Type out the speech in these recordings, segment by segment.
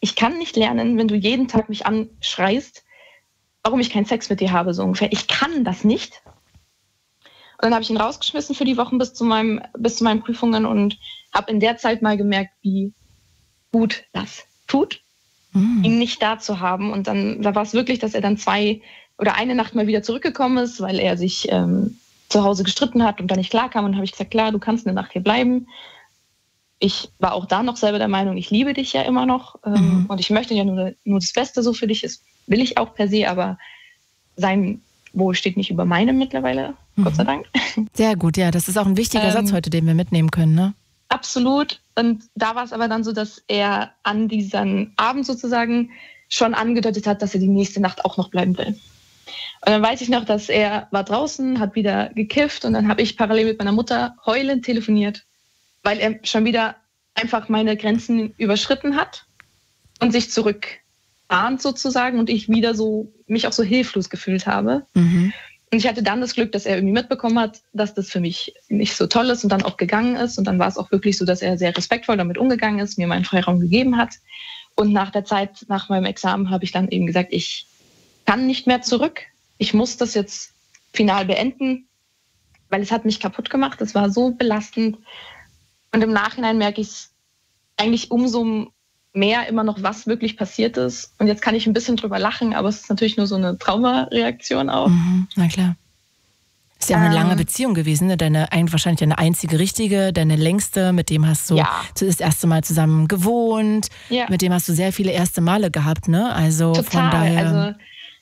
ich kann nicht lernen, wenn du jeden Tag mich anschreist, warum ich keinen Sex mit dir habe, so ungefähr. Ich kann das nicht. Und dann habe ich ihn rausgeschmissen für die Wochen bis zu meinen Prüfungen und habe in der Zeit mal gemerkt, wie gut das tut, ihn nicht da zu haben. Und dann da war es wirklich, dass er dann eine Nacht mal wieder zurückgekommen ist, weil er sich zu Hause gestritten hat und da nicht klar kam. Und dann habe ich gesagt, klar, du kannst eine Nacht hier bleiben. Ich war auch da noch selber der Meinung, ich liebe dich ja immer noch und ich möchte ja nur das Beste so für dich. Das will ich auch per se, aber sein Wohl steht nicht über meinem mittlerweile, Gott sei Dank. Sehr gut, ja, das ist auch ein wichtiger Satz heute, den wir mitnehmen können, ne? Absolut. Und da war es aber dann so, dass er an diesem Abend sozusagen schon angedeutet hat, dass er die nächste Nacht auch noch bleiben will. Und dann weiß ich noch, dass er war draußen, hat wieder gekifft und dann habe ich parallel mit meiner Mutter heulend telefoniert, weil er schon wieder einfach meine Grenzen überschritten hat und sich zurückbahnt sozusagen und ich wieder so mich auch so hilflos gefühlt habe. Und ich hatte dann das Glück, dass er irgendwie mitbekommen hat, dass das für mich nicht so toll ist und dann auch gegangen ist. Und dann war es auch wirklich so, dass er sehr respektvoll damit umgegangen ist, mir meinen Freiraum gegeben hat. Und nach der Zeit, nach meinem Examen, habe ich dann eben gesagt, ich kann nicht mehr zurück. Ich muss das jetzt final beenden, weil es hat mich kaputt gemacht. Es war so belastend. Und im Nachhinein merke ich es eigentlich umso mehr immer noch, was wirklich passiert ist. Und jetzt kann ich ein bisschen drüber lachen, aber es ist natürlich nur so eine Traumareaktion auch. Na klar. Ist ja auch eine lange Beziehung gewesen, ne? Wahrscheinlich deine einzige richtige, deine längste, mit dem hast du das erste Mal zusammen gewohnt, mit dem hast du sehr viele erste Male gehabt, ne? Also total. Von daher.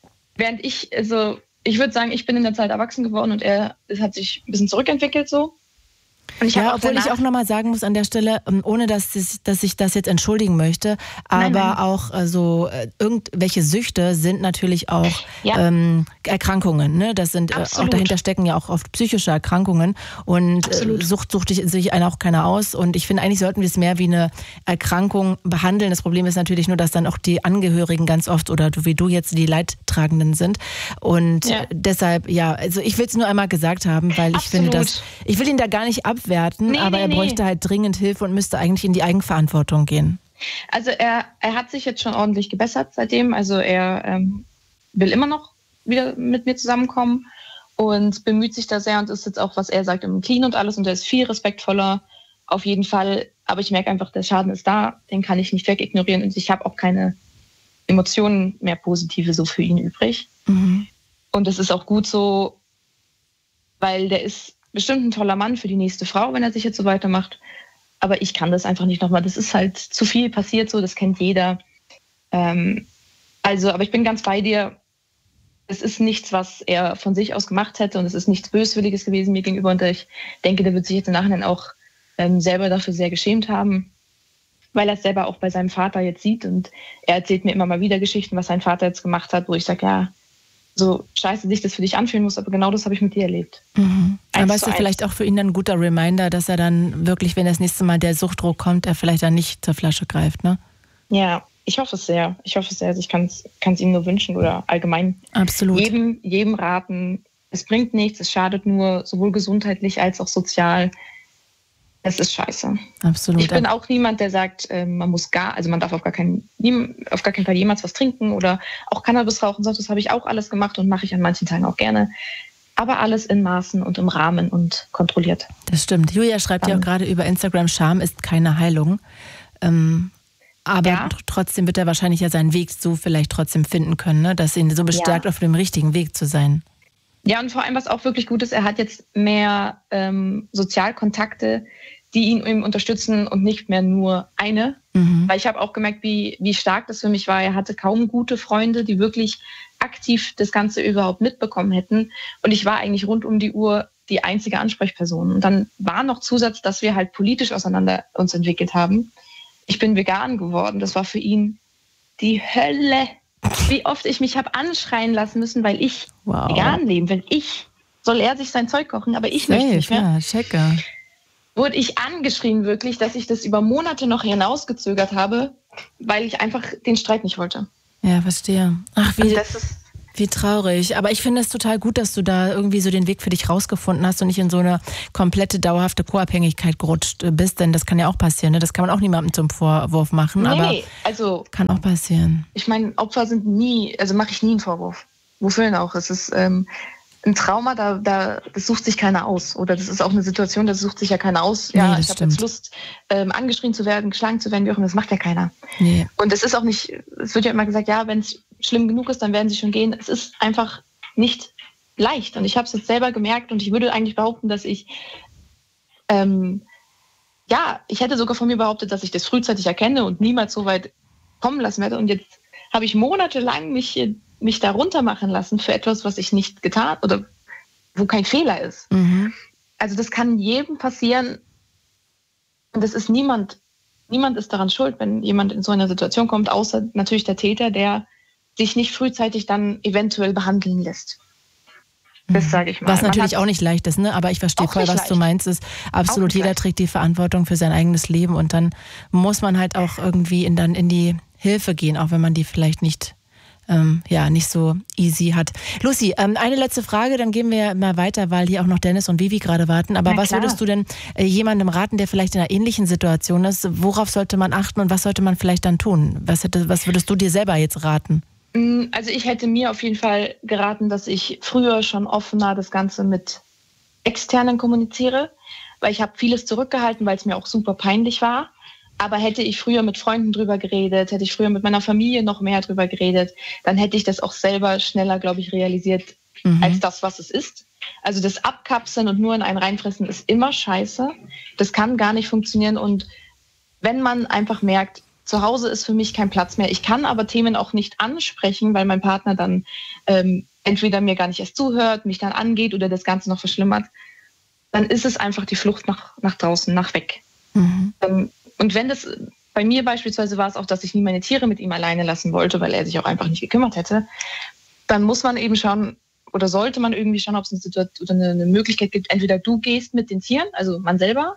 Also ich würde sagen, ich bin in der Zeit erwachsen geworden und es hat sich ein bisschen zurückentwickelt so. Und ich obwohl ich auch nochmal sagen muss an der Stelle, ohne dass ich das jetzt entschuldigen möchte, aber nein. Auch irgendwelche Süchte sind natürlich auch Erkrankungen. Ne? Das sind auch dahinter stecken ja auch oft psychische Erkrankungen und Sucht sich einer auch keiner aus. Und ich finde, eigentlich sollten wir es mehr wie eine Erkrankung behandeln. Das Problem ist natürlich nur, dass dann auch die Angehörigen ganz oft oder wie du jetzt die Leidtragenden sind. Und deshalb, also ich will es nur einmal gesagt haben, weil ich finde, ich will ihn da gar nicht abwerten, aber er bräuchte halt dringend Hilfe und müsste eigentlich in die Eigenverantwortung gehen. Also er hat sich jetzt schon ordentlich gebessert seitdem. Also er will immer noch wieder mit mir zusammenkommen und bemüht sich da sehr und ist jetzt auch, was er sagt, im Clean und alles. Und er ist viel respektvoller, auf jeden Fall. Aber ich merke einfach, der Schaden ist da, den kann ich nicht wegignorieren. Und ich habe auch keine Emotionen mehr positive so für ihn übrig. Und das ist auch gut so, weil der ist bestimmt ein toller Mann für die nächste Frau, wenn er sich jetzt so weitermacht. Aber ich kann das einfach nicht nochmal. Das ist halt zu viel passiert so, das kennt jeder. Aber ich bin ganz bei dir. Es ist nichts, was er von sich aus gemacht hätte und es ist nichts Böswilliges gewesen mir gegenüber. Und ich denke, der wird sich jetzt im Nachhinein auch selber dafür sehr geschämt haben, weil er es selber auch bei seinem Vater jetzt sieht. Und er erzählt mir immer mal wieder Geschichten, was sein Vater jetzt gemacht hat, wo ich sage, ja, so scheiße sich das für dich anfühlen muss, aber genau das habe ich mit dir erlebt. Aber ist ja vielleicht auch für ihn dann ein guter Reminder, dass er dann wirklich, wenn das nächste Mal der Suchtdruck kommt, er vielleicht dann nicht zur Flasche greift, ne? Ja, ich hoffe es sehr. Also ich kann es ihm nur wünschen oder allgemein absolut jedem raten. Es bringt nichts, es schadet nur, sowohl gesundheitlich als auch sozial. Es ist scheiße. Absolut. Ich bin auch niemand, der sagt, man darf auf gar keinen Fall jemals was trinken oder auch Cannabis rauchen. Das habe ich auch alles gemacht und mache ich an manchen Tagen auch gerne. Aber alles in Maßen und im Rahmen und kontrolliert. Das stimmt. Julia schreibt ja auch gerade über Instagram, Scham ist keine Heilung. Aber trotzdem wird er wahrscheinlich ja seinen Weg so vielleicht trotzdem finden können, ne? Dass ihn so bestärkt, auf dem richtigen Weg zu sein. Ja, und vor allem, was auch wirklich gut ist, er hat jetzt mehr Sozialkontakte, die ihn unterstützen und nicht mehr nur eine. Weil ich habe auch gemerkt, wie stark das für mich war. Er hatte kaum gute Freunde, die wirklich aktiv das Ganze überhaupt mitbekommen hätten. Und ich war eigentlich rund um die Uhr die einzige Ansprechperson. Und dann war noch Zusatz, dass wir halt politisch auseinander uns entwickelt haben. Ich bin vegan geworden. Das war für ihn die Hölle. Wie oft ich mich habe anschreien lassen müssen, weil ich vegan leben will. Soll er sich sein Zeug kochen, aber ich möchte nicht mehr. Ja, checke. Wurde ich angeschrien wirklich, dass ich das über Monate noch hinausgezögert habe, weil ich einfach den Streit nicht wollte. Ja, verstehe. Ach, wie Wie traurig. Aber ich finde es total gut, dass du da irgendwie so den Weg für dich rausgefunden hast und nicht in so eine komplette, dauerhafte Co-Abhängigkeit gerutscht bist. Denn das kann ja auch passieren. Ne? Das kann man auch niemandem zum Vorwurf machen. Nee, also kann auch passieren. Ich meine, Opfer sind mache ich nie einen Vorwurf. Wofür denn auch? Es ist ein Trauma, das sucht sich keiner aus. Oder das ist auch eine Situation, das sucht sich ja keiner aus. Ja, ich habe jetzt Lust, angeschrien zu werden, geschlagen zu werden, wie auch immer. Das macht ja keiner. Nee. Und es ist auch nicht, es wird ja immer gesagt, ja, wenn es schlimm genug ist, dann werden sie schon gehen. Es ist einfach nicht leicht. Und ich habe es jetzt selber gemerkt und ich würde eigentlich behaupten, dass ich hätte sogar von mir behauptet, dass ich das frühzeitig erkenne und niemals so weit kommen lassen werde. Und jetzt habe ich monatelang mich da runtermachen lassen für etwas, was ich nicht getan oder wo kein Fehler ist. Mhm. Also das kann jedem passieren und es ist niemand ist daran schuld, wenn jemand in so eine Situation kommt, außer natürlich der Täter, der sich nicht frühzeitig dann eventuell behandeln lässt. Das sage ich mal. Was natürlich auch nicht leicht ist, ne? Aber ich verstehe voll, was du meinst. Ist absolut, jeder trägt die Verantwortung für sein eigenes Leben und dann muss man halt auch irgendwie in die Hilfe gehen, auch wenn man die vielleicht nicht so easy hat. Lucy, eine letzte Frage, dann gehen wir mal weiter, weil hier auch noch Dennis und Vivi gerade warten. Aber was würdest du denn jemandem raten, der vielleicht in einer ähnlichen Situation ist? Worauf sollte man achten und was sollte man vielleicht dann tun? Was würdest du dir selber jetzt raten? Also ich hätte mir auf jeden Fall geraten, dass ich früher schon offener das Ganze mit Externen kommuniziere, weil ich habe vieles zurückgehalten, weil es mir auch super peinlich war. Aber hätte ich früher mit Freunden drüber geredet, hätte ich früher mit meiner Familie noch mehr drüber geredet, dann hätte ich das auch selber schneller, glaube ich, realisiert, als das, was es ist. Also das Abkapseln und nur in einen reinfressen ist immer scheiße. Das kann gar nicht funktionieren. Und wenn man einfach merkt, zu Hause ist für mich kein Platz mehr, ich kann aber Themen auch nicht ansprechen, weil mein Partner dann entweder mir gar nicht erst zuhört, mich dann angeht oder das Ganze noch verschlimmert, dann ist es einfach die Flucht nach draußen, nach weg. Mhm. Und wenn das, bei mir beispielsweise war es auch, dass ich nie meine Tiere mit ihm alleine lassen wollte, weil er sich auch einfach nicht gekümmert hätte, dann muss man eben schauen, oder sollte man irgendwie schauen, ob es eine Situation oder eine Möglichkeit gibt, entweder du gehst mit den Tieren, also man selber,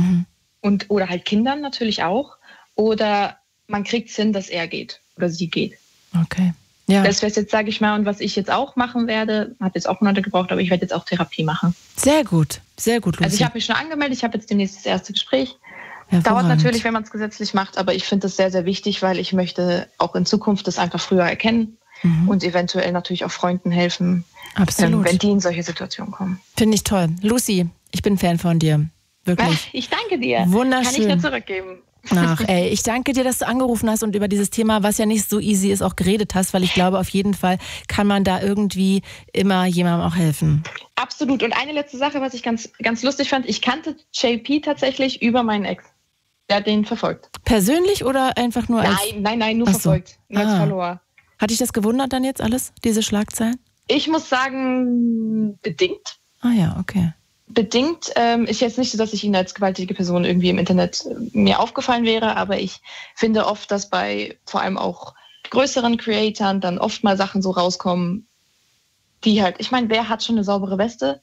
oder halt Kindern natürlich auch, oder man kriegt es hin, dass er geht oder sie geht. Okay. Ja. Das wäre jetzt, sage ich mal, und was ich jetzt auch machen werde, hat jetzt auch Monate gebraucht, aber ich werde jetzt auch Therapie machen. Sehr gut, Lucy. Also ich habe mich schon angemeldet, ich habe jetzt demnächst das erste Gespräch. Dauert natürlich, wenn man es gesetzlich macht, aber ich finde das sehr, sehr wichtig, weil ich möchte auch in Zukunft das einfach früher erkennen und eventuell natürlich auch Freunden helfen, wenn die in solche Situationen kommen. Finde ich toll. Lucy, ich bin Fan von dir. Wirklich. Ich danke dir. Wunderschön. Kann ich nur zurückgeben. Ach, ich danke dir, dass du angerufen hast und über dieses Thema, was ja nicht so easy ist, auch geredet hast, weil ich glaube, auf jeden Fall kann man da irgendwie immer jemandem auch helfen. Absolut. Und eine letzte Sache, was ich ganz, ganz lustig fand, ich kannte JP tatsächlich über meinen Ex. Der hat den verfolgt. Persönlich oder einfach nur als... Nein, nur verfolgt. Nur als Follower. Hat dich das gewundert dann jetzt alles, diese Schlagzeilen? Ich muss sagen, bedingt. Ah ja, okay. Bedingt ist jetzt nicht so, dass ich ihn als gewalttätige Person irgendwie im Internet mir aufgefallen wäre, aber ich finde oft, dass bei vor allem auch größeren Creatoren dann oft mal Sachen so rauskommen, die halt, ich meine, wer hat schon eine saubere Weste?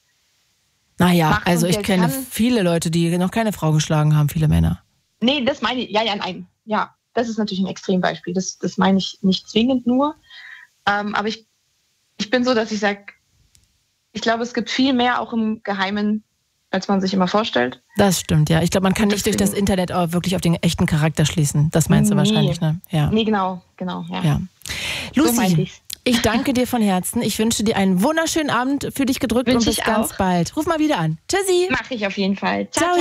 Naja, also ich kenne viele Leute, die noch keine Frau geschlagen haben, viele Männer. Nee, das meine ich, nein. Ja, das ist natürlich ein Extrembeispiel. Das meine ich nicht zwingend nur. Aber ich bin so, dass ich sage, ich glaube, es gibt viel mehr auch im Geheimen, als man sich immer vorstellt. Das stimmt, ja. Ich glaube, man kann nicht durch das Internet auch wirklich auf den echten Charakter schließen. Das meinst du wahrscheinlich, ne? Ja. Nee, genau. Ja. Lucy, ich danke dir von Herzen. Ich wünsche dir einen wunderschönen Abend, für dich gedrückt und bis ganz bald. Ruf mal wieder an. Tschüssi. Mache ich auf jeden Fall. Ciao.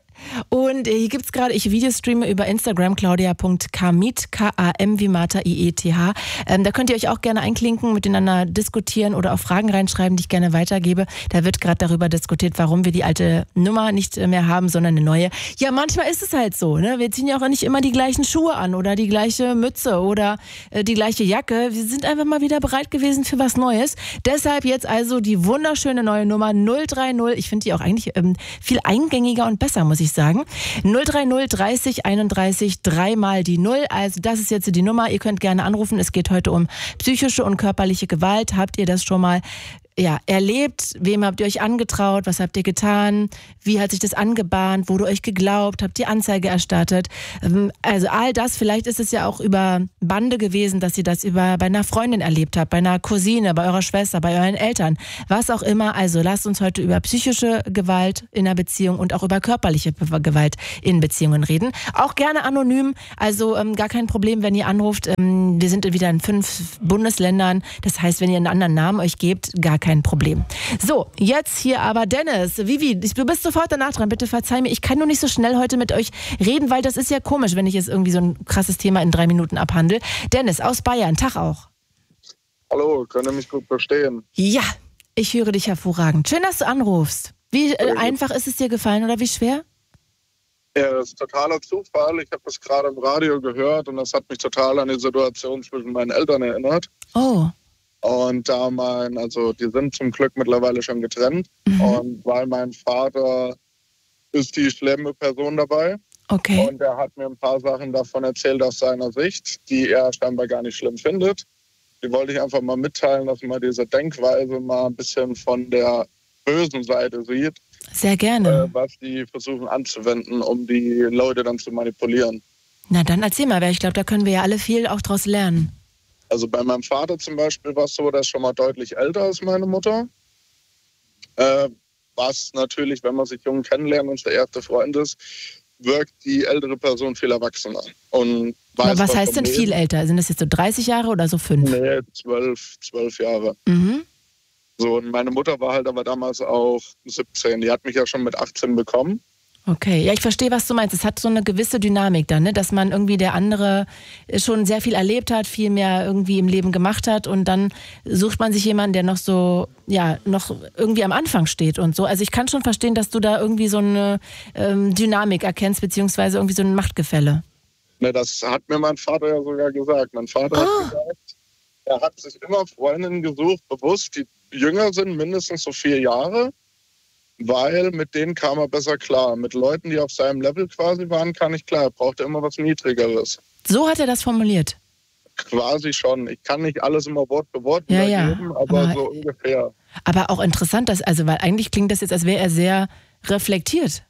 Und hier gibt's gerade, ich Videostreame über Instagram, claudia.kamit, K-A-M wie Martha, I-E-T-H. Da könnt ihr euch auch gerne einklinken, miteinander diskutieren oder auch Fragen reinschreiben, die ich gerne weitergebe. Da wird gerade darüber diskutiert, warum wir die alte Nummer nicht mehr haben, sondern eine neue. Ja, manchmal ist es halt so, ne? Wir ziehen ja auch nicht immer die gleichen Schuhe an oder die gleiche Mütze oder die gleiche Jacke. Wir sind einfach mal wieder bereit gewesen für was Neues. Deshalb jetzt also die wunderschöne neue Nummer 030. Ich finde die auch eigentlich viel eingängiger und besser, muss ich sagen. 030 30 31 3 mal die 0. Also das ist jetzt die Nummer. Ihr könnt gerne anrufen. Es geht heute um psychische und körperliche Gewalt. Habt ihr das schon mal erlebt? Wem habt ihr euch angetraut? Was habt ihr getan? Wie hat sich das angebahnt? Wurde euch geglaubt? Habt ihr Anzeige erstattet? Also all das, vielleicht ist es ja auch über Bande gewesen, dass ihr das bei einer Freundin erlebt habt, bei einer Cousine, bei eurer Schwester, bei euren Eltern, was auch immer. Also lasst uns heute über psychische Gewalt in einer Beziehung und auch über körperliche Gewalt in Beziehungen reden. Auch gerne anonym, also gar kein Problem, wenn ihr anruft. Wir sind wieder in 5 Bundesländern. Das heißt, wenn ihr einen anderen Namen euch gebt, gar kein Problem. So, jetzt hier aber Dennis. Vivi, du bist sofort danach dran. Bitte verzeih mir. Ich kann nur nicht so schnell heute mit euch reden, weil das ist ja komisch, wenn ich jetzt irgendwie so ein krasses Thema in 3 Minuten abhandle. Dennis aus Bayern, Tag auch. Hallo, können Sie mich gut verstehen? Ja, ich höre dich hervorragend. Schön, dass du anrufst. Wie einfach ist es dir gefallen oder wie schwer? Ja, das ist totaler Zufall. Ich habe das gerade im Radio gehört und das hat mich total an die Situation zwischen meinen Eltern erinnert. Oh. Und die sind zum Glück mittlerweile schon getrennt. Und weil mein Vater ist die schlimme Person dabei. Okay. Und er hat mir ein paar Sachen davon erzählt aus seiner Sicht, die er scheinbar gar nicht schlimm findet. Die wollte ich einfach mal mitteilen, dass man diese Denkweise mal ein bisschen von der bösen Seite sieht. Sehr gerne. Was die versuchen anzuwenden, um die Leute dann zu manipulieren. Na dann erzähl mal, weil ich glaube, da können wir ja alle viel auch draus lernen. Also bei meinem Vater zum Beispiel war es so, der ist schon mal deutlich älter als meine Mutter. Was natürlich, wenn man sich jung kennenlernt und der erste Freund ist, wirkt die ältere Person viel erwachsener. Und weiß, was heißt denn viel älter? Sind das jetzt so 30 Jahre oder so 5? Nee, 12 Jahre. So, und meine Mutter war halt aber damals auch 17. Die hat mich ja schon mit 18 bekommen. Okay, ja, ich verstehe, was du meinst. Es hat so eine gewisse Dynamik dann, ne? Dass man irgendwie der andere schon sehr viel erlebt hat, viel mehr irgendwie im Leben gemacht hat und dann sucht man sich jemanden, der noch so, noch irgendwie am Anfang steht und so. Also ich kann schon verstehen, dass du da irgendwie so eine Dynamik erkennst, beziehungsweise irgendwie so ein Machtgefälle. Ne, das hat mir mein Vater ja sogar gesagt. Mein Vater hat gesagt, er hat sich immer Freundinnen gesucht, bewusst, die jünger sind, mindestens so 4 Jahre. Weil mit denen kam er besser klar. Mit Leuten, die auf seinem Level quasi waren, kann ich klar. Er brauchte immer was Niedrigeres. So hat er das formuliert? Quasi schon. Ich kann nicht alles immer Wort für Wort wiedergeben, aber so ungefähr. Aber auch interessant, weil eigentlich klingt das jetzt, als wäre er sehr reflektiert.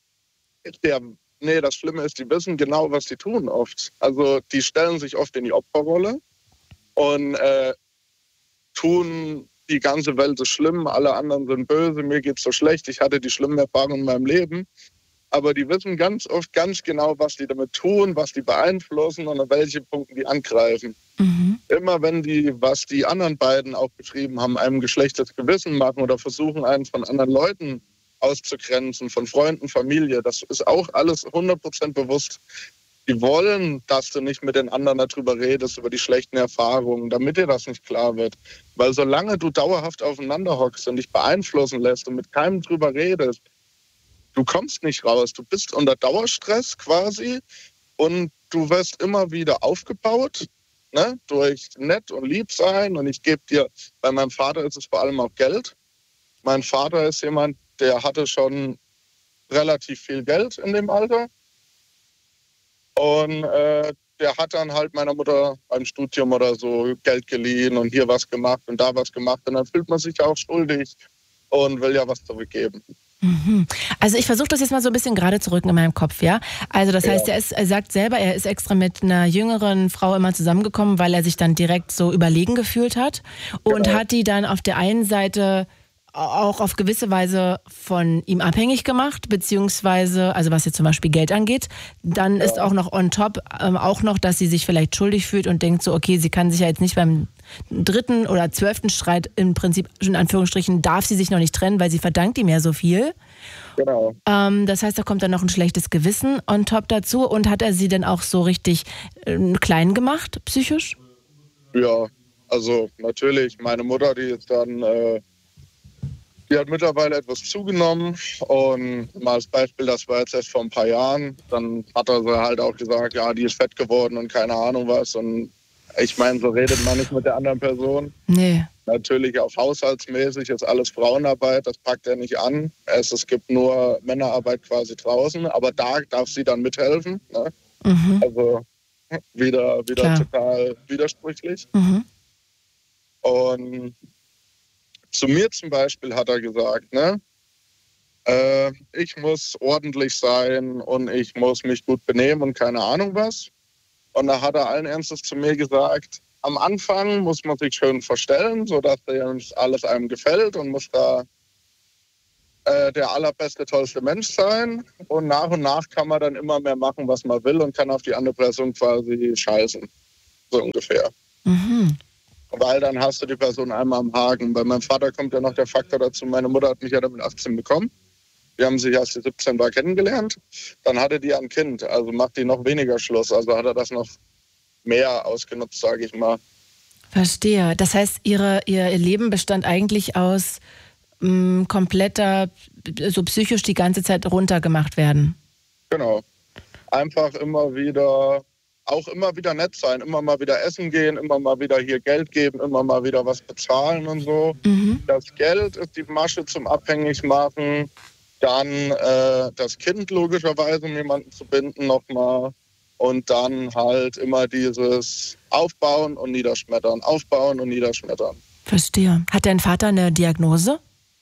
Das Schlimme ist, die wissen genau, was sie tun oft. Also die stellen sich oft in die Opferrolle und tun... Die ganze Welt ist schlimm, alle anderen sind böse, mir geht's so schlecht, ich hatte die schlimmen Erfahrungen in meinem Leben. Aber die wissen ganz oft ganz genau, was die damit tun, was die beeinflussen und an welche Punkte die angreifen. Immer wenn die, was die anderen beiden auch beschrieben haben, einem geschlechtes Gewissen machen oder versuchen, einen von anderen Leuten auszugrenzen, von Freunden, Familie, das ist auch alles 100% bewusst. Die wollen, dass du nicht mit den anderen darüber redest, über die schlechten Erfahrungen, damit dir das nicht klar wird. Weil solange du dauerhaft aufeinander hockst und dich beeinflussen lässt und mit keinem drüber redest, du kommst nicht raus. Du bist unter Dauerstress quasi und du wirst immer wieder aufgebaut, ne, durch nett und lieb sein. Und ich gebe dir, bei meinem Vater ist es vor allem auch Geld. Mein Vater ist jemand, der hatte schon relativ viel Geld in dem Alter. Und der hat dann halt meiner Mutter beim Studium oder so Geld geliehen und hier was gemacht und da was gemacht. Und dann fühlt man sich ja auch schuldig und will ja was zurückgeben. Also ich versuche das jetzt mal so ein bisschen gerade zu rücken in meinem Kopf, ja? Also das heißt, er sagt selber, er ist extra mit einer jüngeren Frau immer zusammengekommen, weil er sich dann direkt so überlegen gefühlt hat und hat die dann auf der einen Seite auch auf gewisse Weise von ihm abhängig gemacht, beziehungsweise, also was jetzt zum Beispiel Geld angeht, dann ist auch noch on top auch noch, dass sie sich vielleicht schuldig fühlt und denkt so, okay, sie kann sich ja jetzt nicht beim 3. oder 12. Streit im Prinzip, in Anführungsstrichen, darf sie sich noch nicht trennen, weil sie verdankt ihm ja so viel. Genau. Das heißt, da kommt dann noch ein schlechtes Gewissen on top dazu und hat er sie denn auch so richtig klein gemacht, psychisch? Ja, also natürlich, meine Mutter, die ist dann... Die hat mittlerweile etwas zugenommen und mal als Beispiel, das war jetzt erst vor ein paar Jahren, dann hat er sie halt auch gesagt, ja, die ist fett geworden und keine Ahnung was und ich meine, so redet man nicht mit der anderen Person. Nee. Natürlich auch haushaltsmäßig ist alles Frauenarbeit, das packt er nicht an. Es gibt nur Männerarbeit quasi draußen, aber da darf sie dann mithelfen. Ne? Also wieder total widersprüchlich. Und Zu mir zum Beispiel hat er gesagt, ne, ich muss ordentlich sein und ich muss mich gut benehmen und keine Ahnung was. Und da hat er allen Ernstes zu mir gesagt, am Anfang muss man sich schön verstellen, sodass alles einem gefällt und muss da der allerbeste, tollste Mensch sein. Und nach kann man dann immer mehr machen, was man will und kann auf die andere Person quasi scheißen. So ungefähr. Mhm. Weil dann hast du die Person einmal am Haken. Bei meinem Vater kommt ja noch der Faktor dazu, meine Mutter hat mich ja damit 18 bekommen. Die haben sich, als sie 17 war, kennengelernt. Dann hatte die ein Kind, also macht die noch weniger Schluss. Also hat er das noch mehr ausgenutzt, sage ich mal. Verstehe. Das heißt, ihr Leben bestand eigentlich aus kompletter, so psychisch die ganze Zeit runtergemacht werden. Genau. Einfach immer wieder nett sein, immer mal wieder essen gehen, immer mal wieder hier Geld geben, immer mal wieder was bezahlen und so. Mhm. Das Geld ist die Masche zum Abhängigmachen. Dann das Kind logischerweise, um jemanden zu binden nochmal. Und dann halt immer dieses Aufbauen und Niederschmettern, Aufbauen und Niederschmettern. Verstehe. Hat dein Vater eine Diagnose?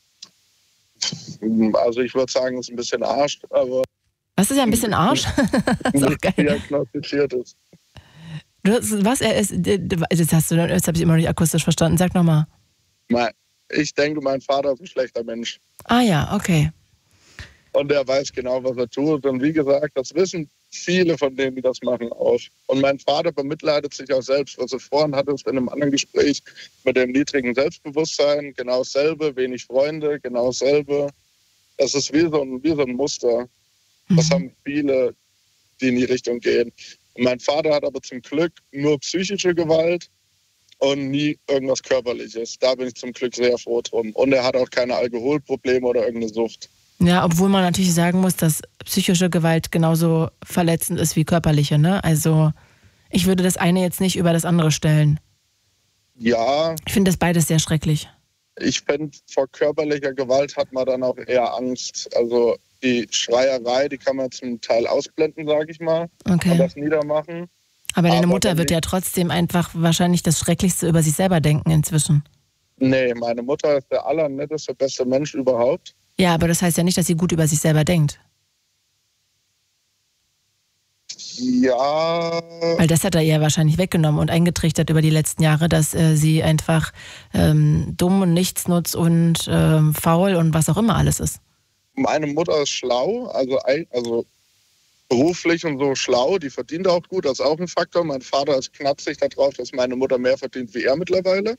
Also ich würde sagen, es ist ein bisschen Arsch, aber... Was ist ja ein bisschen Arsch? Diagnostiziert ist. Was er ist, jetzt habe ich immer noch nicht akustisch verstanden. Sag nochmal. Ich denke, mein Vater ist ein schlechter Mensch. Ah ja, okay. Und er weiß genau, was er tut. Und wie gesagt, das wissen viele von denen, die das machen, auch. Und mein Vater bemitleidet sich auch selbst. Was er vorhin hatte, ist in einem anderen Gespräch mit dem niedrigen Selbstbewusstsein. Genau dasselbe, wenig Freunde, genau dasselbe. Das ist wie so ein Muster. Das haben viele, die in die Richtung gehen. Und mein Vater hat aber zum Glück nur psychische Gewalt und nie irgendwas Körperliches. Da bin ich zum Glück sehr froh drum. Und er hat auch keine Alkoholprobleme oder irgendeine Sucht. Ja, obwohl man natürlich sagen muss, dass psychische Gewalt genauso verletzend ist wie körperliche, ne? Also ich würde das eine jetzt nicht über das andere stellen. Ja. Ich finde das beides sehr schrecklich. Ich finde, vor körperlicher Gewalt hat man dann auch eher Angst. Also die Schreierei, die kann man zum Teil ausblenden, sage ich mal. Okay. Und das niedermachen. Aber deine Mutter wird ja trotzdem einfach wahrscheinlich das Schrecklichste über sich selber denken inzwischen. Nee, meine Mutter ist der allernetteste, beste Mensch überhaupt. Ja, aber das heißt ja nicht, dass sie gut über sich selber denkt. Ja. Weil das hat er ihr wahrscheinlich weggenommen und eingetrichtert über die letzten Jahre, dass sie einfach dumm und nichtsnutz und faul und was auch immer alles ist. Meine Mutter ist schlau, also beruflich und so schlau, die verdient auch gut, das ist auch ein Faktor. Mein Vater ist knatzig darauf, dass meine Mutter mehr verdient wie er mittlerweile.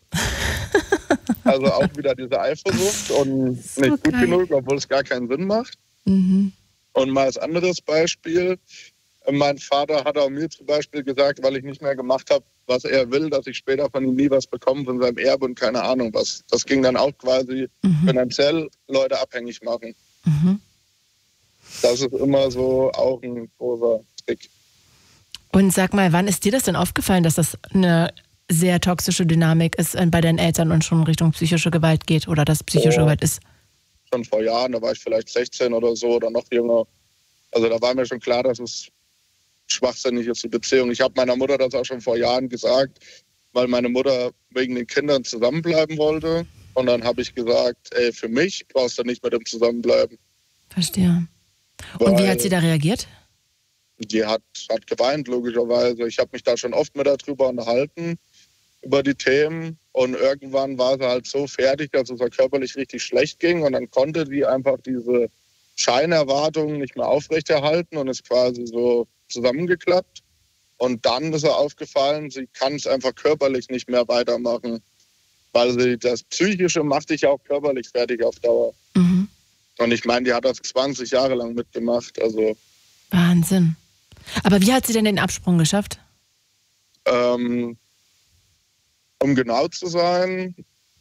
Also auch wieder diese Eifersucht und so nicht gut genug, obwohl es gar keinen Sinn macht. Mhm. Und mal als anderes Beispiel, mein Vater hat auch mir zum Beispiel gesagt, weil ich nicht mehr gemacht habe, was er will, dass ich später von ihm nie was bekomme, von seinem Erbe und keine Ahnung was. Das ging dann auch quasi finanziell Leute abhängig machen. Mhm. Das ist immer so auch ein großer Trick. Und sag mal, wann ist dir das denn aufgefallen, dass das eine sehr toxische Dynamik ist bei deinen Eltern und schon Richtung psychische Gewalt geht oder dass psychische Gewalt ist? Schon vor Jahren, da war ich vielleicht 16 oder so oder noch jünger. Also da war mir schon klar, dass es schwachsinnig ist, die Beziehung. Ich habe meiner Mutter das auch schon vor Jahren gesagt, weil meine Mutter wegen den Kindern zusammenbleiben wollte. Und dann habe ich gesagt, ey, für mich brauchst du nicht mit dem zusammenbleiben. Verstehe. Und wie hat sie da reagiert? Die hat geweint, logischerweise. Ich habe mich da schon oft mit darüber unterhalten, über die Themen. Und irgendwann war sie halt so fertig, dass es ihr körperlich richtig schlecht ging. Und dann konnte sie einfach diese Scheinerwartungen nicht mehr aufrechterhalten und ist quasi so zusammengeklappt. Und dann ist ihr aufgefallen, sie kann es einfach körperlich nicht mehr weitermachen. Weil sie das Psychische macht dich ja auch körperlich fertig auf Dauer. Mhm. Und ich meine, die hat das 20 Jahre lang mitgemacht. Also Wahnsinn. Aber wie hat sie denn den Absprung geschafft? Um genau zu sein,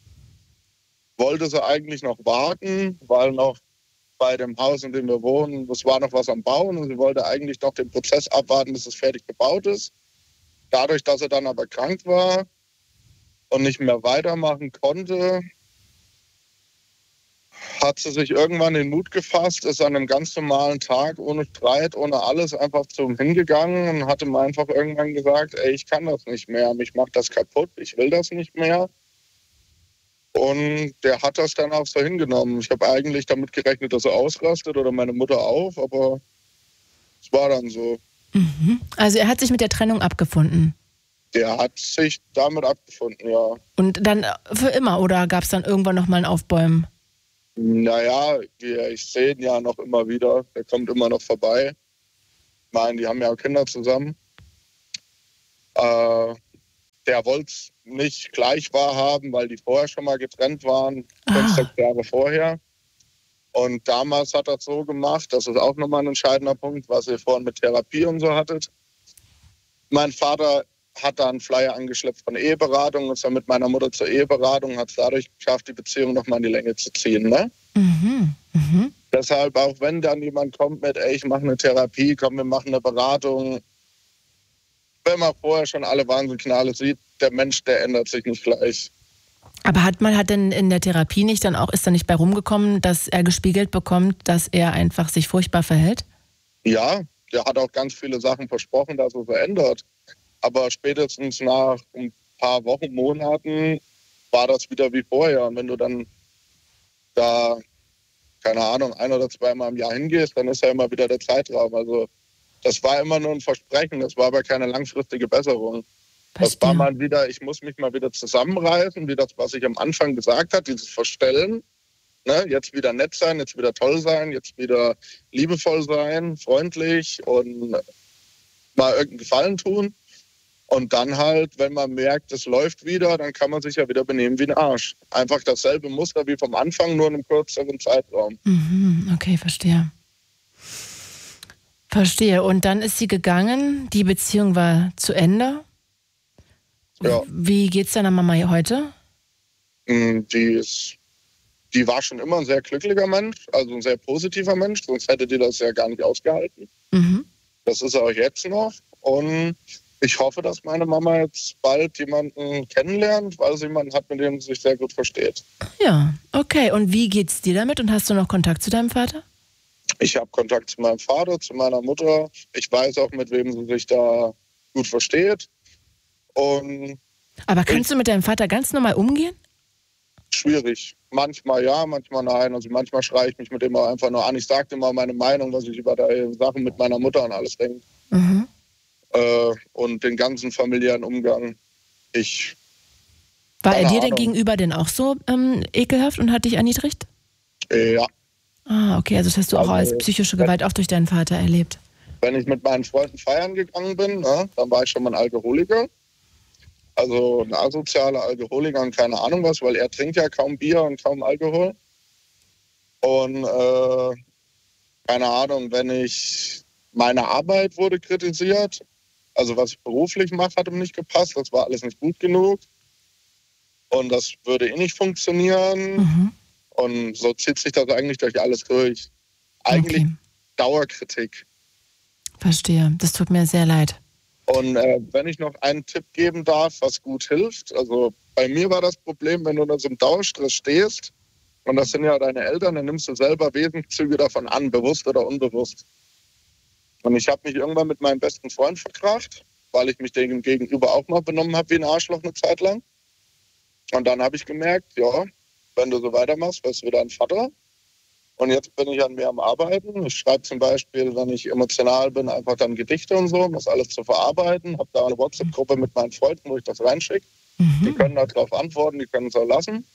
wollte sie eigentlich noch warten, weil noch bei dem Haus, in dem wir wohnen, das war noch was am Bauen und sie wollte eigentlich noch den Prozess abwarten, bis es fertig gebaut ist. Dadurch, dass sie dann aber krank war und nicht mehr weitermachen konnte, hat sie sich irgendwann den Mut gefasst, ist an einem ganz normalen Tag, ohne Streit, ohne alles, einfach zum hingegangen und hatte mir einfach irgendwann gesagt, ey, ich kann das nicht mehr, mich macht das kaputt, ich will das nicht mehr. Und der hat das dann auch so hingenommen. Ich habe eigentlich damit gerechnet, dass er ausrastet oder meine Mutter auch, aber es war dann so. Mhm. Also er hat sich mit der Trennung abgefunden? Der hat sich damit abgefunden, ja. Und dann für immer oder gab es dann irgendwann nochmal ein Aufbäumen? Naja, ich sehe ihn ja noch immer wieder. Der kommt immer noch vorbei. Ich meine, die haben ja auch Kinder zusammen. Der wollte es nicht gleich wahrhaben, weil die vorher schon mal getrennt waren, 5-6 Jahre vorher. Und damals hat er es so gemacht, das ist auch nochmal ein entscheidender Punkt, was ihr vorhin mit Therapie und so hattet. Mein Vater hat da einen Flyer angeschleppt von Eheberatung, ist dann mit meiner Mutter zur Eheberatung, hat es dadurch geschafft, die Beziehung nochmal in die Länge zu ziehen. Ne? Deshalb, auch wenn dann jemand kommt mit, ey, ich mache eine Therapie, komm, wir machen eine Beratung, wenn man vorher schon alle Warnsignale sieht, der Mensch, der ändert sich nicht gleich. Aber hat denn in der Therapie nicht dann auch, ist da nicht bei rumgekommen, dass er gespiegelt bekommt, dass er einfach sich furchtbar verhält? Ja, der hat auch ganz viele Sachen versprochen, dass er verändert. Aber spätestens nach ein paar Wochen, Monaten war das wieder wie vorher. Und wenn du dann da, keine Ahnung, 1 oder 2 Mal im Jahr hingehst, dann ist ja immer wieder der Zeitraum. Also das war immer nur ein Versprechen, das war aber keine langfristige Besserung. Das war mal wieder, ich muss mich mal wieder zusammenreißen, wie das, was ich am Anfang gesagt habe, dieses Verstellen. Ne? Jetzt wieder nett sein, jetzt wieder toll sein, jetzt wieder liebevoll sein, freundlich und mal irgendeinen Gefallen tun. Und dann halt, wenn man merkt, es läuft wieder, dann kann man sich ja wieder benehmen wie ein Arsch. Einfach dasselbe Muster wie vom Anfang, nur in einem kürzeren Zeitraum. Okay, verstehe. Verstehe. Und dann ist sie gegangen, die Beziehung war zu Ende. Ja. Wie geht's deiner Mama heute? Die war schon immer ein sehr glücklicher Mensch, also ein sehr positiver Mensch, sonst hätte die das ja gar nicht ausgehalten. Das ist auch jetzt noch. Und ich hoffe, dass meine Mama jetzt bald jemanden kennenlernt, weil sie jemanden hat, mit dem sie sich sehr gut versteht. Ja, okay. Und wie geht's dir damit? Und hast du noch Kontakt zu deinem Vater? Ich habe Kontakt zu meinem Vater, zu meiner Mutter. Ich weiß auch, mit wem sie sich da gut versteht. Aber kannst du mit deinem Vater ganz normal umgehen? Schwierig. Manchmal ja, manchmal nein. Also manchmal schreie ich mich mit ihm auch einfach nur an. Ich sage immer meine Meinung, was ich über die Sachen mit meiner Mutter und alles denke. Und den ganzen familiären Umgang. War er dir denn gegenüber denn auch so ekelhaft und hat dich erniedrigt? Ja. Okay, also das hast du auch als psychische Gewalt auch durch deinen Vater erlebt. Wenn ich mit meinen Freunden feiern gegangen bin, ne, dann war ich schon mal ein Alkoholiker. Also ein asozialer Alkoholiker und keine Ahnung was, weil er trinkt ja kaum Bier und kaum Alkohol. Und keine Ahnung, meine Arbeit wurde kritisiert, also was ich beruflich mache, hat ihm nicht gepasst, das war alles nicht gut genug. Und das würde nicht funktionieren. Und so zieht sich das eigentlich durch alles durch. Eigentlich Dauerkritik. Verstehe, das tut mir sehr leid. Und wenn ich noch einen Tipp geben darf, was gut hilft, also bei mir war das Problem, wenn du unter so einem Dauerstress stehst, und das sind ja deine Eltern, dann nimmst du selber Wesenszüge davon an, bewusst oder unbewusst. Und ich habe mich irgendwann mit meinem besten Freund verkracht, weil ich mich dem gegenüber auch mal benommen habe wie ein Arschloch eine Zeit lang. Und dann habe ich gemerkt, ja, wenn du so weitermachst, wirst du wieder ein Vater. Und jetzt bin ich an mir am Arbeiten. Ich schreibe zum Beispiel, wenn ich emotional bin, einfach dann Gedichte und so, um das alles zu verarbeiten. Habe da eine WhatsApp-Gruppe mit meinen Freunden, wo ich das reinschicke. Die können darauf antworten, die können es auch lassen.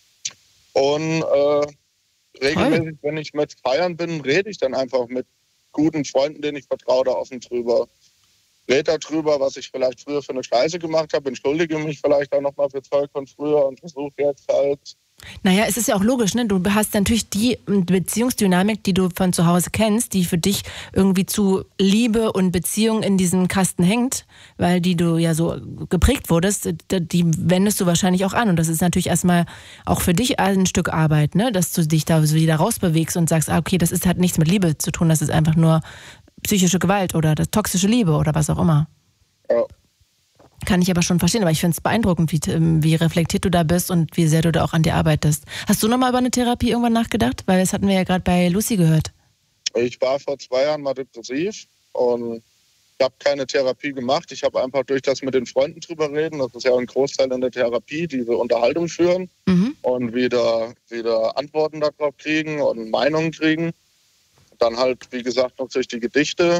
Und regelmäßig, wenn ich mit Feiern bin, rede ich dann einfach mit guten Freunden, denen ich vertraue, da offen drüber. Rede darüber, was ich vielleicht früher für eine Scheiße gemacht habe, entschuldige mich vielleicht auch nochmal für Zeug von früher und versuche jetzt halt. Naja, es ist ja auch logisch, ne? Du hast natürlich die Beziehungsdynamik, die du von zu Hause kennst, die für dich irgendwie zu Liebe und Beziehung in diesem Kasten hängt, weil du ja so geprägt wurdest, die wendest du wahrscheinlich auch an. Und das ist natürlich erstmal auch für dich ein Stück Arbeit, ne? Dass du dich da so wieder rausbewegst und sagst, okay, das hat nichts mit Liebe zu tun, das ist einfach nur psychische Gewalt oder das toxische Liebe oder was auch immer. Ja. Kann ich aber schon verstehen, aber ich finde es beeindruckend, wie reflektiert du da bist und wie sehr du da auch an dir arbeitest. Hast du nochmal über eine Therapie irgendwann nachgedacht? Weil das hatten wir ja gerade bei Lucy gehört. Ich war vor 2 Jahren mal depressiv und Ich habe keine Therapie gemacht. Ich habe einfach durch das mit den Freunden drüber reden, das ist ja ein Großteil in der Therapie, diese Unterhaltung führen und wieder Antworten darauf kriegen und Meinungen kriegen. Dann halt, wie gesagt, noch durch die Gedichte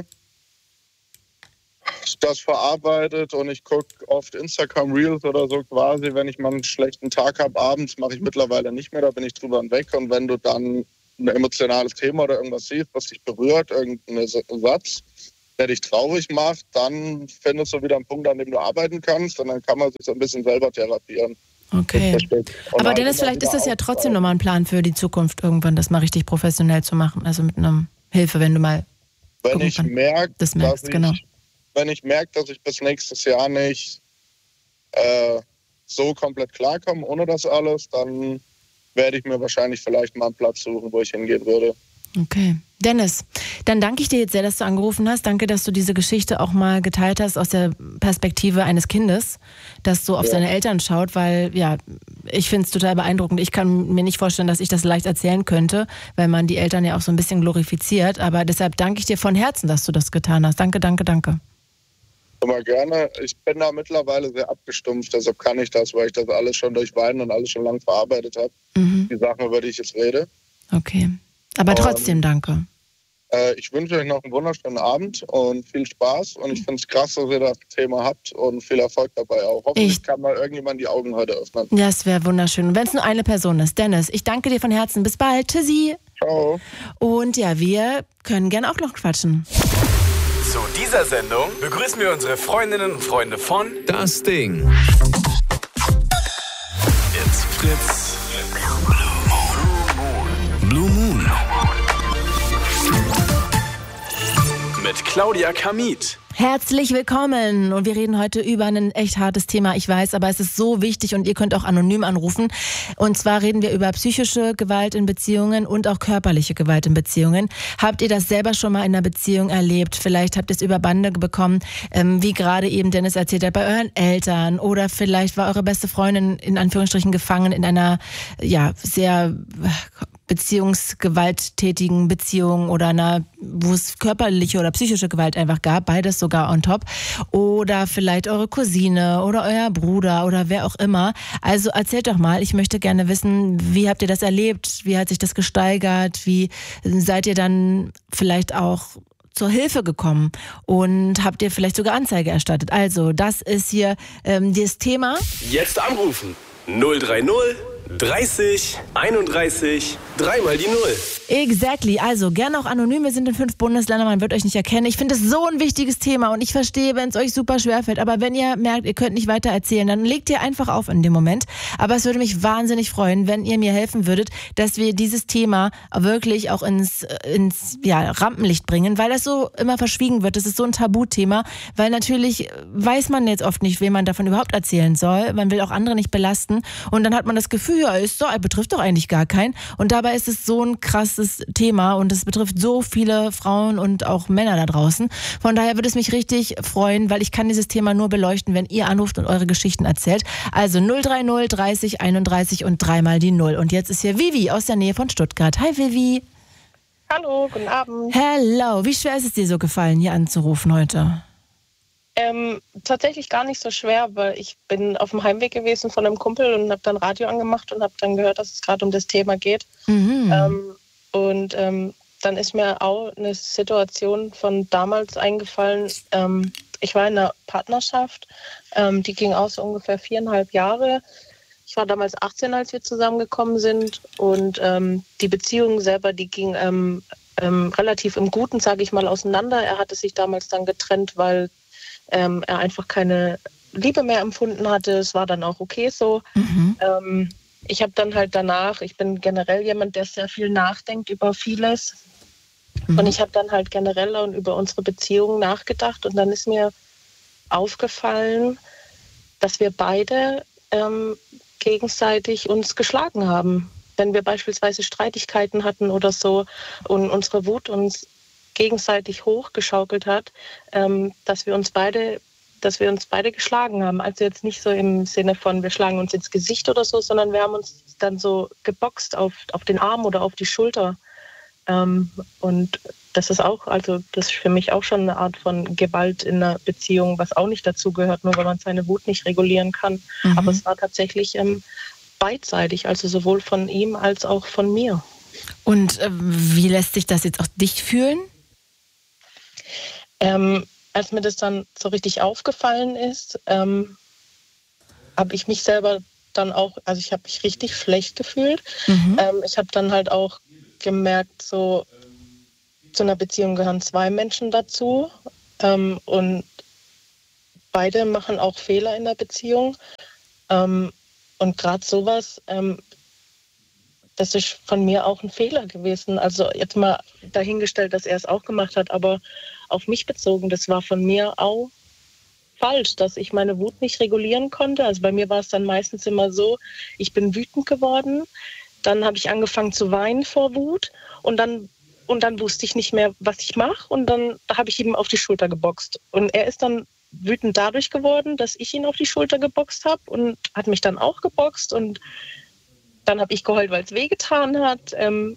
das verarbeitet und ich gucke oft Instagram Reels oder so quasi, wenn ich mal einen schlechten Tag habe abends, mache ich mittlerweile nicht mehr, da bin ich drüber hinweg. Und wenn du dann ein emotionales Thema oder irgendwas siehst, was dich berührt, irgendein Satz, der dich traurig macht, dann findest du wieder einen Punkt, an dem du arbeiten kannst und dann kann man sich so ein bisschen selber therapieren. Okay. Aber halt Dennis, vielleicht ist das ja trotzdem nochmal ein Plan für die Zukunft, irgendwann das mal richtig professionell zu machen, also mit einer Hilfe, wenn du mal wenn ich merke, das merkst, wenn ich merke, dass ich bis nächstes Jahr nicht so komplett klarkomme ohne das alles, dann werde ich mir wahrscheinlich vielleicht mal einen Platz suchen, wo ich hingehen würde. Okay. Dennis, dann danke ich dir jetzt sehr, dass du angerufen hast. Danke, dass du diese Geschichte auch mal geteilt hast aus der Perspektive eines Kindes, das so auf seine Eltern schaut, weil ja, ich finde es total beeindruckend. Ich kann mir nicht vorstellen, dass ich das leicht erzählen könnte, weil man die Eltern ja auch so ein bisschen glorifiziert. Aber deshalb danke ich dir von Herzen, dass du das getan hast. Danke, danke, danke. Immer gerne. Ich bin da mittlerweile sehr abgestumpft, deshalb kann ich das, weil ich das alles schon durch Weinen und alles schon lange verarbeitet habe. Die Sachen, über die ich jetzt rede. Okay. Aber trotzdem danke. Ich wünsche euch noch einen wunderschönen Abend und viel Spaß. Und ich finde es krass, dass ihr das Thema habt und viel Erfolg dabei auch. Hoffentlich kann mal irgendjemand die Augen heute öffnen. Ja, es wäre wunderschön. Und wenn es nur eine Person ist. Dennis, ich danke dir von Herzen. Bis bald. Tschüssi. Ciao. Und ja, wir können gerne auch noch quatschen. Zu dieser Sendung begrüßen wir unsere Freundinnen und Freunde von Das Ding. It's Fritz. Blue Moon. Mit Claudia Kamit. Herzlich willkommen und wir reden heute über ein echt hartes Thema, ich weiß, aber es ist so wichtig und ihr könnt auch anonym anrufen. Und zwar reden wir über psychische Gewalt in Beziehungen und auch körperliche Gewalt in Beziehungen. Habt ihr das selber schon mal in einer Beziehung erlebt? Vielleicht habt ihr es über Bande bekommen, wie gerade eben Dennis erzählt hat, bei euren Eltern, oder vielleicht war eure beste Freundin in Anführungsstrichen gefangen in einer sehr beziehungsgewalttätigen Beziehung oder einer, wo es körperliche oder psychische Gewalt einfach gab, beides sogar on top. Oder vielleicht eure Cousine oder euer Bruder oder wer auch immer. Also erzählt doch mal, ich möchte gerne wissen, wie habt ihr das erlebt? Wie hat sich das gesteigert? Wie seid ihr dann vielleicht auch zur Hilfe gekommen und habt ihr vielleicht sogar Anzeige erstattet? Also das ist hier das Thema. Jetzt anrufen. 030 30 31 3 die 0. Exactly. Also gerne auch anonym. Wir sind in 5 Bundesländern, man wird euch nicht erkennen. Ich finde es so ein wichtiges Thema und ich verstehe, wenn es euch super schwer fällt. Aber wenn ihr merkt, ihr könnt nicht weiter erzählen, dann legt ihr einfach auf in dem Moment. Aber es würde mich wahnsinnig freuen, wenn ihr mir helfen würdet, dass wir dieses Thema wirklich auch ins Rampenlicht bringen, weil das so immer verschwiegen wird. Das ist so ein Tabuthema, weil natürlich weiß man jetzt oft nicht, wem man davon überhaupt erzählen soll. Man will auch andere nicht belasten und dann hat man das Gefühl, ja, betrifft doch eigentlich gar keinen. Und dabei ist es so ein krasses Thema und es betrifft so viele Frauen und auch Männer da draußen. Von daher würde es mich richtig freuen, weil ich kann dieses Thema nur beleuchten, wenn ihr anruft und eure Geschichten erzählt. Also 030 30 31 und 3 die 0. Und jetzt ist hier Vivi aus der Nähe von Stuttgart. Hi Vivi. Hallo, guten Abend. Hello. Wie schwer ist es dir so gefallen, hier anzurufen heute? Tatsächlich gar nicht so schwer, weil ich bin auf dem Heimweg gewesen von einem Kumpel und habe dann Radio angemacht und habe dann gehört, dass es gerade um das Thema geht. Dann ist mir auch eine Situation von damals eingefallen. Ich war in einer Partnerschaft, die ging auch so ungefähr 4,5 Jahre. Ich war damals 18, als wir zusammengekommen sind und die Beziehung selber, die ging relativ im Guten, sage ich mal, auseinander. Er hatte sich damals dann getrennt, weil er einfach keine Liebe mehr empfunden hatte. Es war dann auch okay so. Ich habe dann halt danach, ich bin generell jemand, der sehr viel nachdenkt über vieles. Und ich habe dann halt generell über unsere Beziehung nachgedacht. Und dann ist mir aufgefallen, dass wir beide gegenseitig uns geschlagen haben. Wenn wir beispielsweise Streitigkeiten hatten oder so und unsere Wut uns gegenseitig hochgeschaukelt hat, dass wir uns beide geschlagen haben. Also jetzt nicht so im Sinne von, wir schlagen uns ins Gesicht oder so, sondern wir haben uns dann so geboxt auf den Arm oder auf die Schulter. Und das ist für mich auch schon eine Art von Gewalt in einer Beziehung, was auch nicht dazu gehört, nur weil man seine Wut nicht regulieren kann. Aber es war tatsächlich beidseitig, also sowohl von ihm als auch von mir. Und wie lässt sich das jetzt auch dich fühlen? Als mir das dann so richtig aufgefallen ist, habe ich mich selber dann auch, also ich habe mich richtig schlecht gefühlt. Ich habe dann halt auch gemerkt, so zu einer Beziehung gehören 2 Menschen dazu und beide machen auch Fehler in der Beziehung. Und gerade sowas, das ist von mir auch ein Fehler gewesen. Also jetzt mal dahingestellt, dass er es auch gemacht hat, aber auf mich bezogen, das war von mir auch falsch, dass ich meine Wut nicht regulieren konnte. Also bei mir war es dann meistens immer so, ich bin wütend geworden, dann habe ich angefangen zu weinen vor Wut und dann wusste ich nicht mehr, was ich mache und dann habe ich ihm auf die Schulter geboxt. Und er ist dann wütend dadurch geworden, dass ich ihn auf die Schulter geboxt habe und hat mich dann auch geboxt und dann habe ich geheult, weil es wehgetan hat.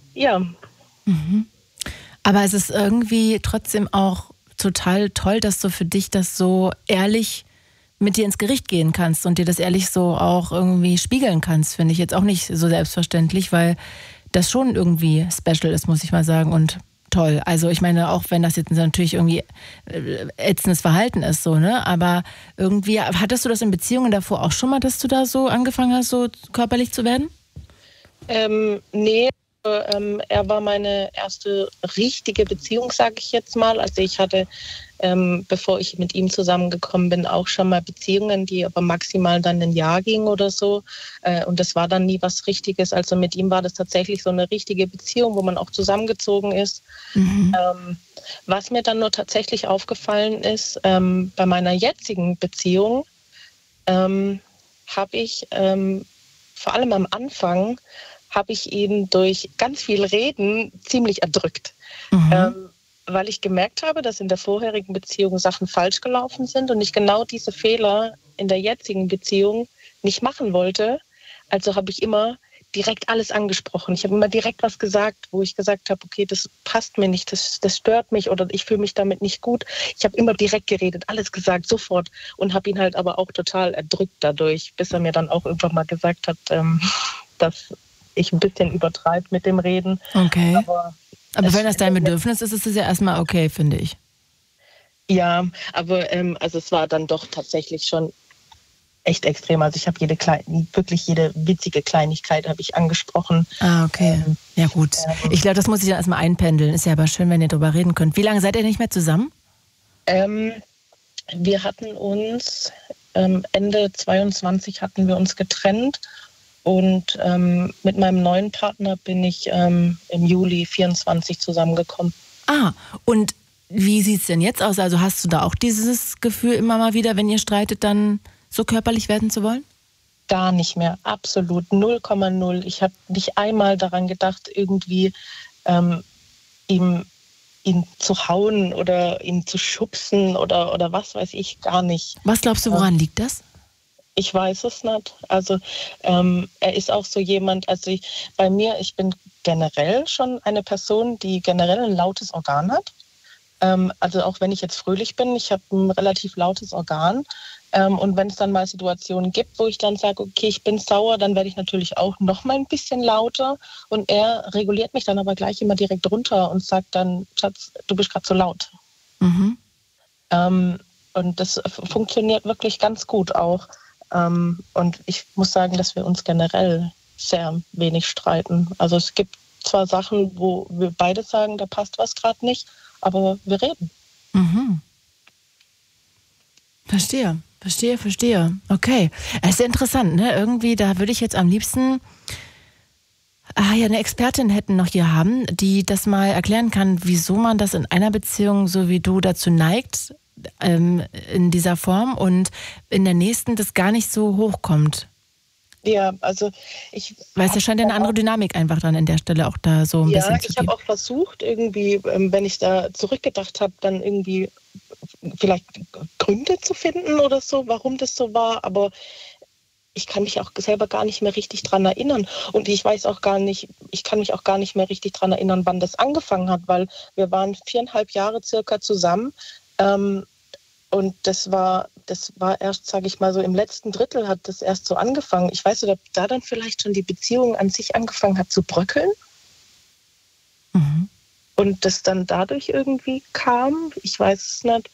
Aber es ist irgendwie trotzdem auch total toll, dass du für dich das so ehrlich mit dir ins Gericht gehen kannst und dir das ehrlich so auch irgendwie spiegeln kannst, finde ich jetzt auch nicht so selbstverständlich, weil das schon irgendwie special ist, muss ich mal sagen, und toll. Also ich meine, auch wenn das jetzt natürlich irgendwie ätzendes Verhalten ist, so, ne? Aber irgendwie, hattest du das in Beziehungen davor auch schon mal, dass du da so angefangen hast, so körperlich zu werden? Nee. Er war meine erste richtige Beziehung, sage ich jetzt mal. Also ich hatte, bevor ich mit ihm zusammengekommen bin, auch schon mal Beziehungen, die aber maximal dann ein Jahr gingen oder so. Und das war dann nie was Richtiges. Also mit ihm war das tatsächlich so eine richtige Beziehung, wo man auch zusammengezogen ist. Was mir dann nur tatsächlich aufgefallen ist, bei meiner jetzigen Beziehung habe ich vor allem am Anfang habe ich ihn durch ganz viel Reden ziemlich erdrückt. Weil ich gemerkt habe, dass in der vorherigen Beziehung Sachen falsch gelaufen sind und ich genau diese Fehler in der jetzigen Beziehung nicht machen wollte. Also habe ich immer direkt alles angesprochen. Ich habe immer direkt was gesagt, wo ich gesagt habe, okay, das passt mir nicht, das stört mich oder ich fühle mich damit nicht gut. Ich habe immer direkt geredet, alles gesagt, sofort und habe ihn halt aber auch total erdrückt dadurch, bis er mir dann auch irgendwann mal gesagt hat, dass ich ein bisschen übertreibe mit dem Reden. Okay. Aber wenn das dein Bedürfnis ist, ist es ja erstmal okay, finde ich. Ja, aber also es war dann doch tatsächlich schon echt extrem. Also ich habe wirklich jede witzige Kleinigkeit habe ich angesprochen. Ah, okay. Ja gut. Ich glaube, das muss ich dann erstmal einpendeln. Ist ja aber schön, wenn ihr darüber reden könnt. Wie lange seid ihr nicht mehr zusammen? Wir hatten uns Ende 22 hatten wir uns getrennt. Und mit meinem neuen Partner bin ich im Juli 24 zusammengekommen. Ah, und wie sieht es denn jetzt aus? Also hast du da auch dieses Gefühl immer mal wieder, wenn ihr streitet, dann so körperlich werden zu wollen? Gar nicht mehr, absolut, 0,0. Ich habe nicht einmal daran gedacht, irgendwie ihn zu hauen oder ihn zu schubsen oder was weiß ich, gar nicht. Was glaubst du, woran liegt das? Ich weiß es nicht. Also er ist auch so jemand, ich bin generell schon eine Person, die generell ein lautes Organ hat. Also auch wenn ich jetzt fröhlich bin, ich habe ein relativ lautes Organ. Und wenn es dann mal Situationen gibt, wo ich dann sage, okay, ich bin sauer, dann werde ich natürlich auch noch mal ein bisschen lauter. Und er reguliert mich dann aber gleich immer direkt runter und sagt dann, Schatz, du bist gerade so laut. Und das funktioniert wirklich ganz gut auch. Und ich muss sagen, dass wir uns generell sehr wenig streiten. Also es gibt zwar Sachen, wo wir beide sagen, da passt was gerade nicht, aber wir reden. Verstehe. Okay. Es ist interessant, ne? Irgendwie, da würde ich jetzt am liebsten eine Expertin hätten noch hier haben, die das mal erklären kann, wieso man das in einer Beziehung, so wie du, dazu neigt, in dieser Form und in der nächsten das gar nicht so hochkommt. Ja, also weil es scheint eine andere Dynamik einfach dann an der Stelle auch da so ein bisschen zu geben. Ja, ich habe auch versucht, irgendwie, wenn ich da zurückgedacht habe, dann irgendwie vielleicht Gründe zu finden oder so, warum das so war, aber ich kann mich auch selber gar nicht mehr richtig dran erinnern. Und ich kann mich auch gar nicht mehr richtig dran erinnern, wann das angefangen hat, weil wir waren 4,5 Jahre circa zusammen. Und das war erst, sage ich mal, so im letzten Drittel hat das erst so angefangen. Ich weiß nicht, ob da dann vielleicht schon die Beziehung an sich angefangen hat zu bröckeln. Mhm. Und das dann dadurch irgendwie kam. Ich weiß es nicht.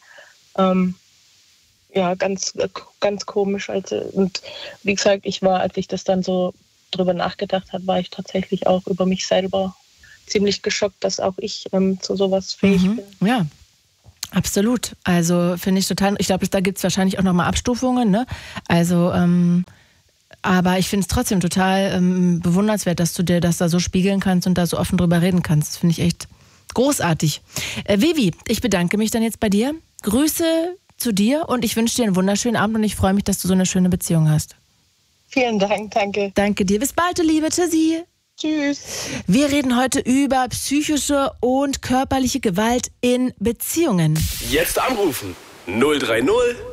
Ja, ganz, ganz komisch. Und wie gesagt, als ich das dann so drüber nachgedacht habe, war ich tatsächlich auch über mich selber ziemlich geschockt, dass auch ich zu sowas fähig bin. Ja, absolut. Also finde ich total, ich glaube, da gibt es wahrscheinlich auch nochmal Abstufungen, ne? Also, aber ich finde es trotzdem total bewundernswert, dass du dir das da so spiegeln kannst und da so offen drüber reden kannst. Das finde ich echt großartig. Vivi, ich bedanke mich dann jetzt bei dir. Grüße zu dir und ich wünsche dir einen wunderschönen Abend und ich freue mich, dass du so eine schöne Beziehung hast. Vielen Dank, danke. Danke dir. Bis bald, du Liebe. Tschüssi. Tschüss. Wir reden heute über psychische und körperliche Gewalt in Beziehungen. Jetzt anrufen. 030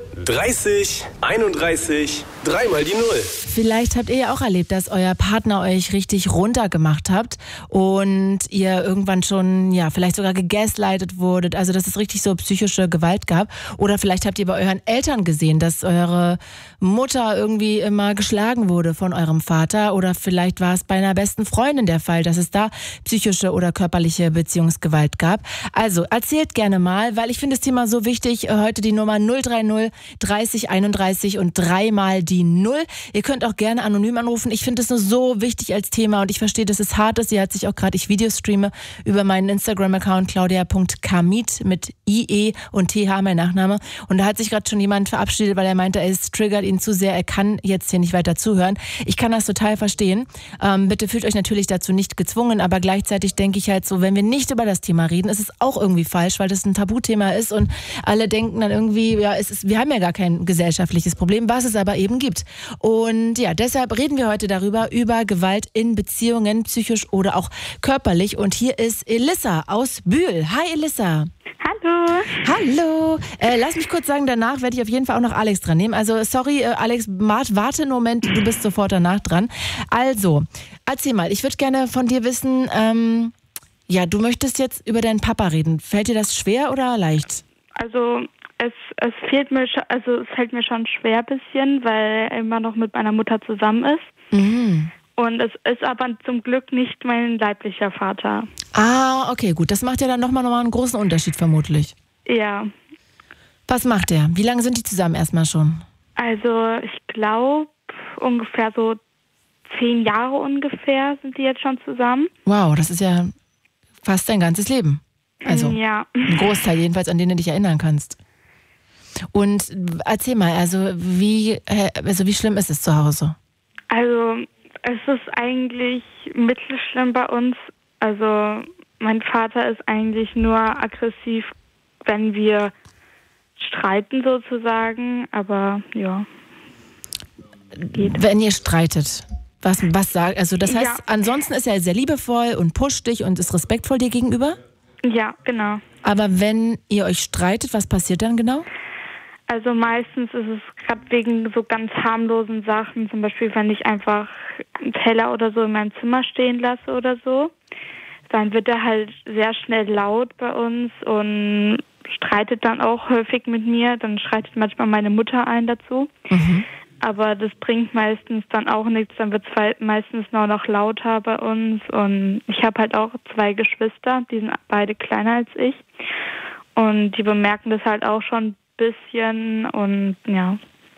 30 31 3 die 0. Vielleicht habt ihr ja auch erlebt, dass euer Partner euch richtig runtergemacht habt und ihr irgendwann schon, ja, vielleicht sogar gegaslightet wurdet, also dass es richtig so psychische Gewalt gab. Oder vielleicht habt ihr bei euren Eltern gesehen, dass eure Mutter irgendwie immer geschlagen wurde von eurem Vater. Oder vielleicht war es bei einer besten Freundin der Fall, dass es da psychische oder körperliche Beziehungsgewalt gab. Also erzählt gerne mal, weil ich finde das Thema so wichtig. Heute die Nummer 030 30 31 und 3 die 0. Ihr könnt auch gerne anonym anrufen. Ich finde das nur so wichtig als Thema und ich verstehe, dass es hart ist. Sie hat sich auch gerade, ich Videos streame über meinen Instagram-Account claudia.kamit mit IE und TH, mein Nachname. Und da hat sich gerade schon jemand verabschiedet, weil er meinte, es triggert ihn zu sehr. Er kann jetzt hier nicht weiter zuhören. Ich kann das total verstehen. Bitte fühlt euch natürlich dazu nicht gezwungen, aber gleichzeitig denke ich halt so, wenn wir nicht über das Thema reden, ist es auch irgendwie falsch, weil das ein Tabuthema ist und alle denken dann irgendwie, ja, wir haben ja gar kein gesellschaftliches Problem, was es aber eben gibt. Und ja, deshalb reden wir heute darüber, über Gewalt in Beziehungen, psychisch oder auch körperlich. Und hier ist Elissa aus Bühl. Hi Elissa. Hallo. Hallo. Lass mich kurz sagen, danach werde ich auf jeden Fall auch noch Alex dran nehmen. Also sorry, Alex, warte einen Moment, du bist sofort danach dran. Also, erzähl mal, ich würde gerne von dir wissen, ja, du möchtest jetzt über deinen Papa reden. Fällt dir das schwer oder leicht? Also es fällt mir schon schwer ein bisschen, weil er immer noch mit meiner Mutter zusammen ist. Mhm. Und es ist aber zum Glück nicht mein leiblicher Vater. Ah, okay, gut. Das macht ja dann nochmal einen großen Unterschied vermutlich. Ja. Was macht er? Wie lange sind die zusammen erstmal schon? Also ich glaube ungefähr so 10 Jahre ungefähr sind sie jetzt schon zusammen. Wow, das ist ja fast dein ganzes Leben. Also ja. Ein Großteil jedenfalls, an den du dich erinnern kannst. Und erzähl mal, also wie schlimm ist es zu Hause? Also es ist eigentlich mittelschlimm bei uns. Also mein Vater ist eigentlich nur aggressiv, wenn wir streiten sozusagen, aber ja. Geht. Wenn ihr streitet, was sagt, also das heißt, ja. Ansonsten ist er sehr liebevoll und pusht dich und ist respektvoll dir gegenüber? Ja, genau. Aber wenn ihr euch streitet, was passiert dann genau? Also meistens ist es gerade wegen so ganz harmlosen Sachen, zum Beispiel wenn ich einfach einen Teller oder so in meinem Zimmer stehen lasse oder so, dann wird er halt sehr schnell laut bei uns und streitet dann auch häufig mit mir. Dann schreitet manchmal meine Mutter ein dazu. Mhm. Aber das bringt meistens dann auch nichts. Dann wird es meistens nur noch lauter bei uns. Und ich habe halt auch 2 Geschwister, die sind beide kleiner als ich. Und die bemerken das halt auch schon ein bisschen und ja.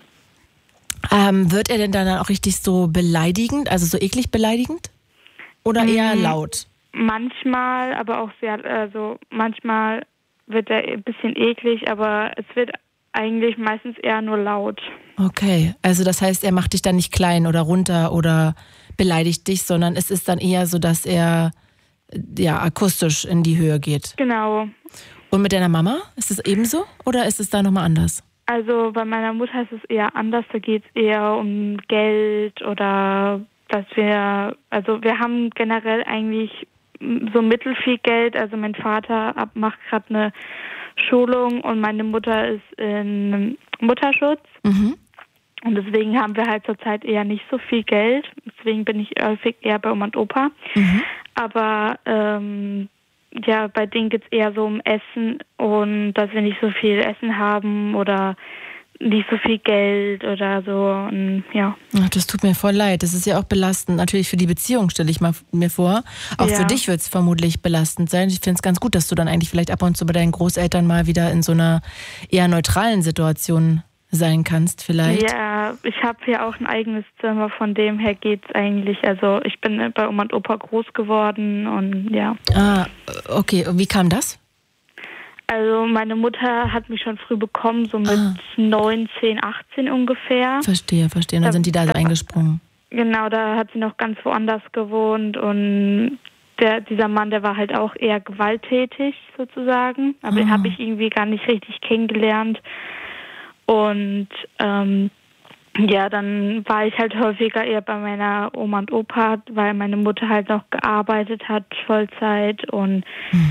Wird er denn dann auch richtig so beleidigend, also so eklig beleidigend? Oder eher laut? Manchmal, aber auch sehr, also manchmal wird er ein bisschen eklig, aber es wird eigentlich meistens eher nur laut. Okay, also das heißt, er macht dich dann nicht klein oder runter oder beleidigt dich, sondern es ist dann eher so, dass er ja akustisch in die Höhe geht. Genau. Und mit deiner Mama? Ist es ebenso oder ist es da nochmal anders? Also bei meiner Mutter ist es eher anders. Da geht es eher um Geld oder dass wir haben generell eigentlich so mittelfiel Geld. Also mein Vater macht gerade eine Schulung und meine Mutter ist in Mutterschutz. Mhm. Und deswegen haben wir halt zurzeit eher nicht so viel Geld. Deswegen bin ich häufig eher bei Oma und Opa. Aber bei denen geht es eher so um Essen und dass wir nicht so viel Essen haben oder nicht so viel Geld oder so. Und, ja. Ach, das tut mir voll leid. Das ist ja auch belastend. Natürlich für die Beziehung, stelle ich mir vor. Auch für dich wird es vermutlich belastend sein. Ich finde es ganz gut, dass du dann eigentlich vielleicht ab und zu bei deinen Großeltern mal wieder in so einer eher neutralen Situation sein kannst vielleicht. Ja, ich habe hier auch ein eigenes Zimmer, von dem her geht's eigentlich. Also ich bin bei Oma und Opa groß geworden und ja. Ah, okay. Und wie kam das? Also meine Mutter hat mich schon früh bekommen, so mit 19, 18 ungefähr. Verstehe. Und dann sind die da so eingesprungen. Genau, da hat sie noch ganz woanders gewohnt und dieser Mann, der war halt auch eher gewalttätig sozusagen. Aber den habe ich irgendwie gar nicht richtig kennengelernt. Und dann war ich halt häufiger eher bei meiner Oma und Opa, weil meine Mutter halt noch gearbeitet hat, Vollzeit. Und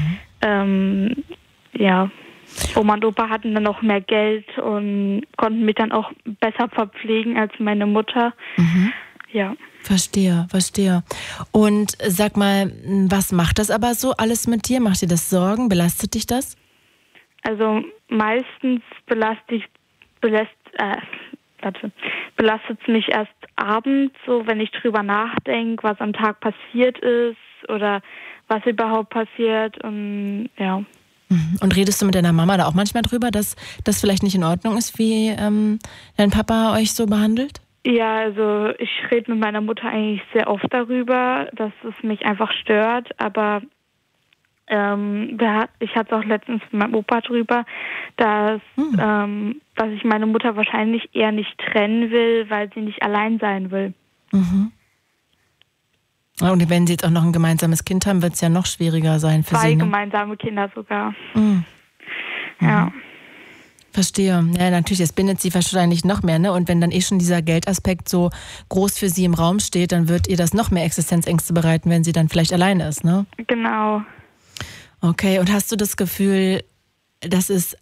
Oma und Opa hatten dann noch mehr Geld und konnten mich dann auch besser verpflegen als meine Mutter. Ja. Verstehe. Und sag mal, was macht das aber so alles mit dir? Macht dir das Sorgen? Belastet dich das? Also meistens belastet es mich erst abends, so wenn ich drüber nachdenke, was am Tag passiert ist oder was überhaupt passiert und ja. Und redest du mit deiner Mama da auch manchmal drüber, dass das vielleicht nicht in Ordnung ist, wie dein Papa euch so behandelt? Ja, also ich rede mit meiner Mutter eigentlich sehr oft darüber, dass es mich einfach stört, aber ich hatte auch letztens mit meinem Opa drüber, dass ich meine Mutter wahrscheinlich eher nicht trennen will, weil sie nicht allein sein will. Und wenn sie jetzt auch noch ein gemeinsames Kind haben, wird es ja noch schwieriger sein für sie. 2 gemeinsame Kinder sogar. Ja. Verstehe. Ja, natürlich, das bindet sie wahrscheinlich noch mehr, ne? Und wenn dann schon dieser Geldaspekt so groß für sie im Raum steht, dann wird ihr das noch mehr Existenzängste bereiten, wenn sie dann vielleicht alleine ist, ne? Genau. Okay, und hast du das Gefühl, das ist,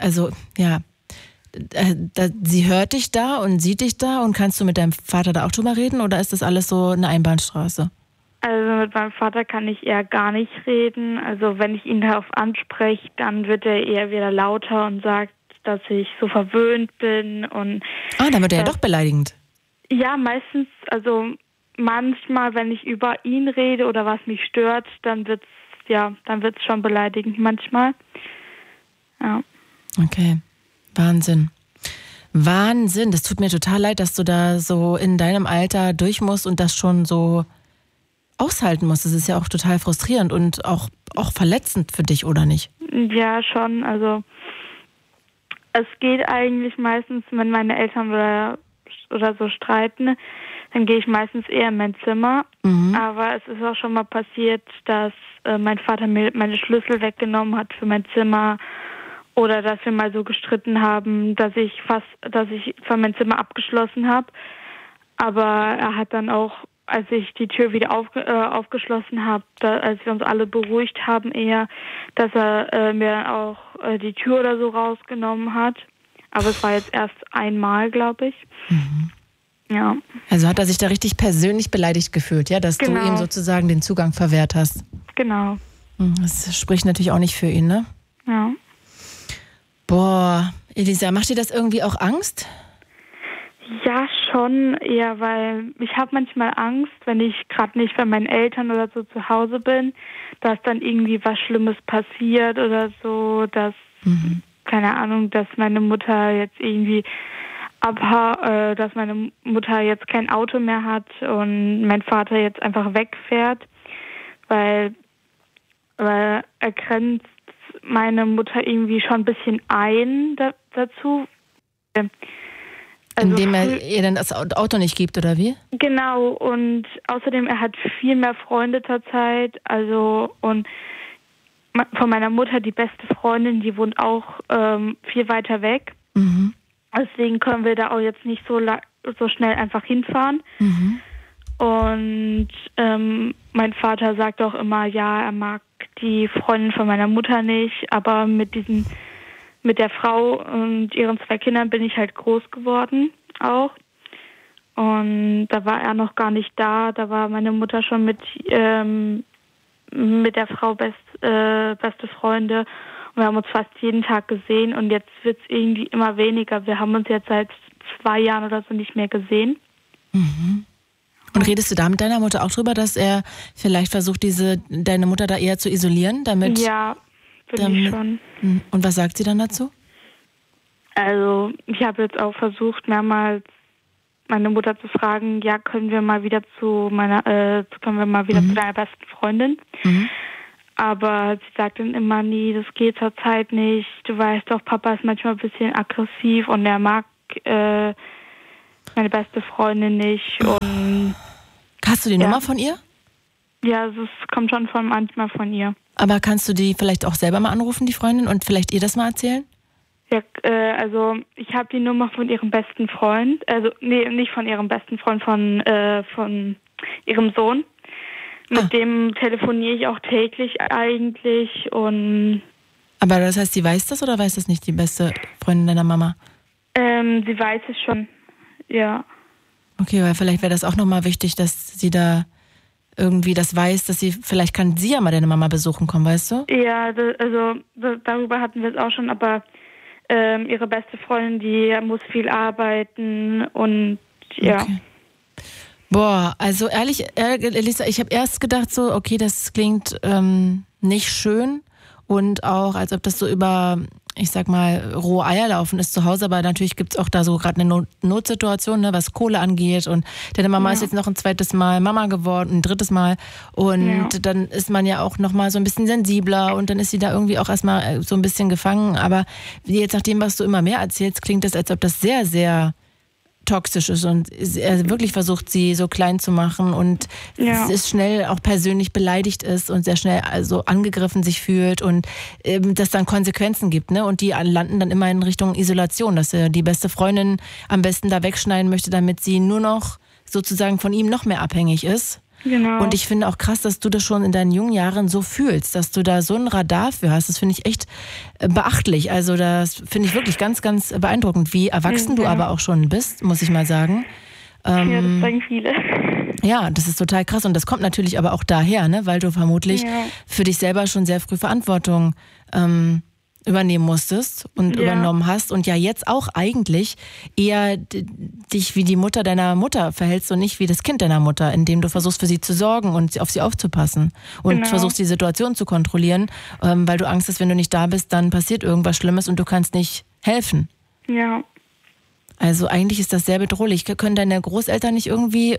sie hört dich da und sieht dich da und kannst du mit deinem Vater da auch drüber reden oder ist das alles so eine Einbahnstraße? Also mit meinem Vater kann ich eher gar nicht reden. Also wenn ich ihn darauf anspreche, dann wird er eher wieder lauter und sagt, dass ich so verwöhnt bin. Und dann wird er ja doch beleidigend. Ja, meistens, also manchmal, wenn ich über ihn rede oder was mich stört, dann wird's schon beleidigend manchmal. Ja. Okay, Wahnsinn. Das tut mir total leid, dass du da so in deinem Alter durch musst und das schon so aushalten musst. Das ist ja auch total frustrierend und auch verletzend für dich, oder nicht? Ja, schon. Also es geht eigentlich meistens, wenn meine Eltern oder so streiten, dann gehe ich meistens eher in mein Zimmer. Aber es ist auch schon mal passiert, dass mein Vater mir meine Schlüssel weggenommen hat für mein Zimmer oder dass wir mal so gestritten haben, dass ich von mein Zimmer abgeschlossen habe. Aber er hat dann auch, als ich die Tür wieder aufgeschlossen habe, als wir uns alle beruhigt haben eher, dass er mir auch die Tür oder so rausgenommen hat. Aber es war jetzt erst einmal, glaube ich. Ja. Also hat er sich da richtig persönlich beleidigt gefühlt, ja, dass du ihm sozusagen den Zugang verwehrt hast. Genau. Das spricht natürlich auch nicht für ihn, ne? Ja. Boah, Elisa, macht dir das irgendwie auch Angst? Ja, schon eher, weil ich habe manchmal Angst, wenn ich gerade nicht bei meinen Eltern oder so zu Hause bin, dass dann irgendwie was Schlimmes passiert oder so, dass, keine Ahnung, dass meine Mutter jetzt irgendwie dass meine Mutter jetzt kein Auto mehr hat und mein Vater jetzt einfach wegfährt, weil er grenzt meine Mutter irgendwie schon ein bisschen ein dazu. Also indem er ihr dann das Auto nicht gibt, oder wie? Genau, und außerdem, er hat viel mehr Freunde zurzeit, also und von meiner Mutter, die beste Freundin, die wohnt auch viel weiter weg. Deswegen können wir da auch jetzt nicht so schnell einfach hinfahren. Und mein Vater sagt auch immer, ja, er mag die Freundin von meiner Mutter nicht, aber mit der Frau und ihren 2 Kindern bin ich halt groß geworden auch. und da war er noch gar nicht da. Da war meine Mutter schon mit der Frau beste Freunde. Und wir haben uns fast jeden Tag gesehen und jetzt wird es irgendwie immer weniger. Wir haben uns jetzt seit 2 Jahren oder so nicht mehr gesehen. Mhm. Und redest du da mit deiner Mutter auch drüber, dass er vielleicht versucht, deine Mutter da eher zu isolieren? Ja, bin ich schon. Und was sagt sie dann dazu? Also ich habe jetzt auch versucht, mehrmals meine Mutter zu fragen, ja, können wir mal wieder zu deiner besten Freundin? Mhm. Aber sie sagt dann immer, nie, das geht zur Zeit nicht. Du weißt doch, Papa ist manchmal ein bisschen aggressiv und er mag meine beste Freundin nicht. Und hast du die Nummer von ihr? Ja, es kommt schon manchmal von ihr. Aber kannst du die vielleicht auch selber mal anrufen, die Freundin, und vielleicht ihr das mal erzählen? Ja, also ich habe die Nummer von ihrem besten Freund, also nee, nicht von ihrem besten Freund, von ihrem Sohn. Mit dem telefoniere ich auch täglich eigentlich und... Aber das heißt, sie weiß das oder weiß das nicht, die beste Freundin deiner Mama? Sie weiß es schon, ja. Okay, weil vielleicht wäre das auch nochmal wichtig, dass sie da irgendwie das weiß, dass vielleicht kann sie ja mal deine Mama besuchen kommen, weißt du? Ja, darüber hatten wir es auch schon, aber ihre beste Freundin, die muss viel arbeiten und ja. Okay. Boah, also ehrlich, Elisa, ich habe erst gedacht so, okay, das klingt nicht schön und auch, als ob das so über, ich sag mal, rohe Eier laufen ist zu Hause, aber natürlich gibt's auch da so gerade eine Notsituation, ne, was Kohle angeht und deine Mama ist jetzt noch ein zweites Mal Mama geworden, ein drittes Mal und dann ist man ja auch nochmal so ein bisschen sensibler und dann ist sie da irgendwie auch erstmal so ein bisschen gefangen, aber jetzt nach dem, was du immer mehr erzählst, klingt das, als ob das sehr, sehr toxisch ist und er wirklich versucht, sie so klein zu machen und es schnell auch persönlich beleidigt ist und sehr schnell also angegriffen sich fühlt und das dann Konsequenzen gibt, ne? Und die landen dann immer in Richtung Isolation, dass er die beste Freundin am besten da wegschneiden möchte, damit sie nur noch sozusagen von ihm noch mehr abhängig ist. Genau. Und ich finde auch krass, dass du das schon in deinen jungen Jahren so fühlst, dass du da so ein Radar für hast. Das finde ich echt beachtlich. Also das finde ich wirklich ganz, ganz beeindruckend, wie erwachsen du aber auch schon bist, muss ich mal sagen. Ja, das sagen viele. Ja, das ist total krass und das kommt natürlich aber auch daher, ne, weil du vermutlich für dich selber schon sehr früh Verantwortung übernehmen musstest und übernommen hast und ja jetzt auch eigentlich eher dich wie die Mutter deiner Mutter verhältst und nicht wie das Kind deiner Mutter, indem du versuchst für sie zu sorgen und auf sie aufzupassen und versuchst die Situation zu kontrollieren, weil du Angst hast, wenn du nicht da bist, dann passiert irgendwas Schlimmes und du kannst nicht helfen. Ja. Also eigentlich ist das sehr bedrohlich. Können deine Großeltern nicht irgendwie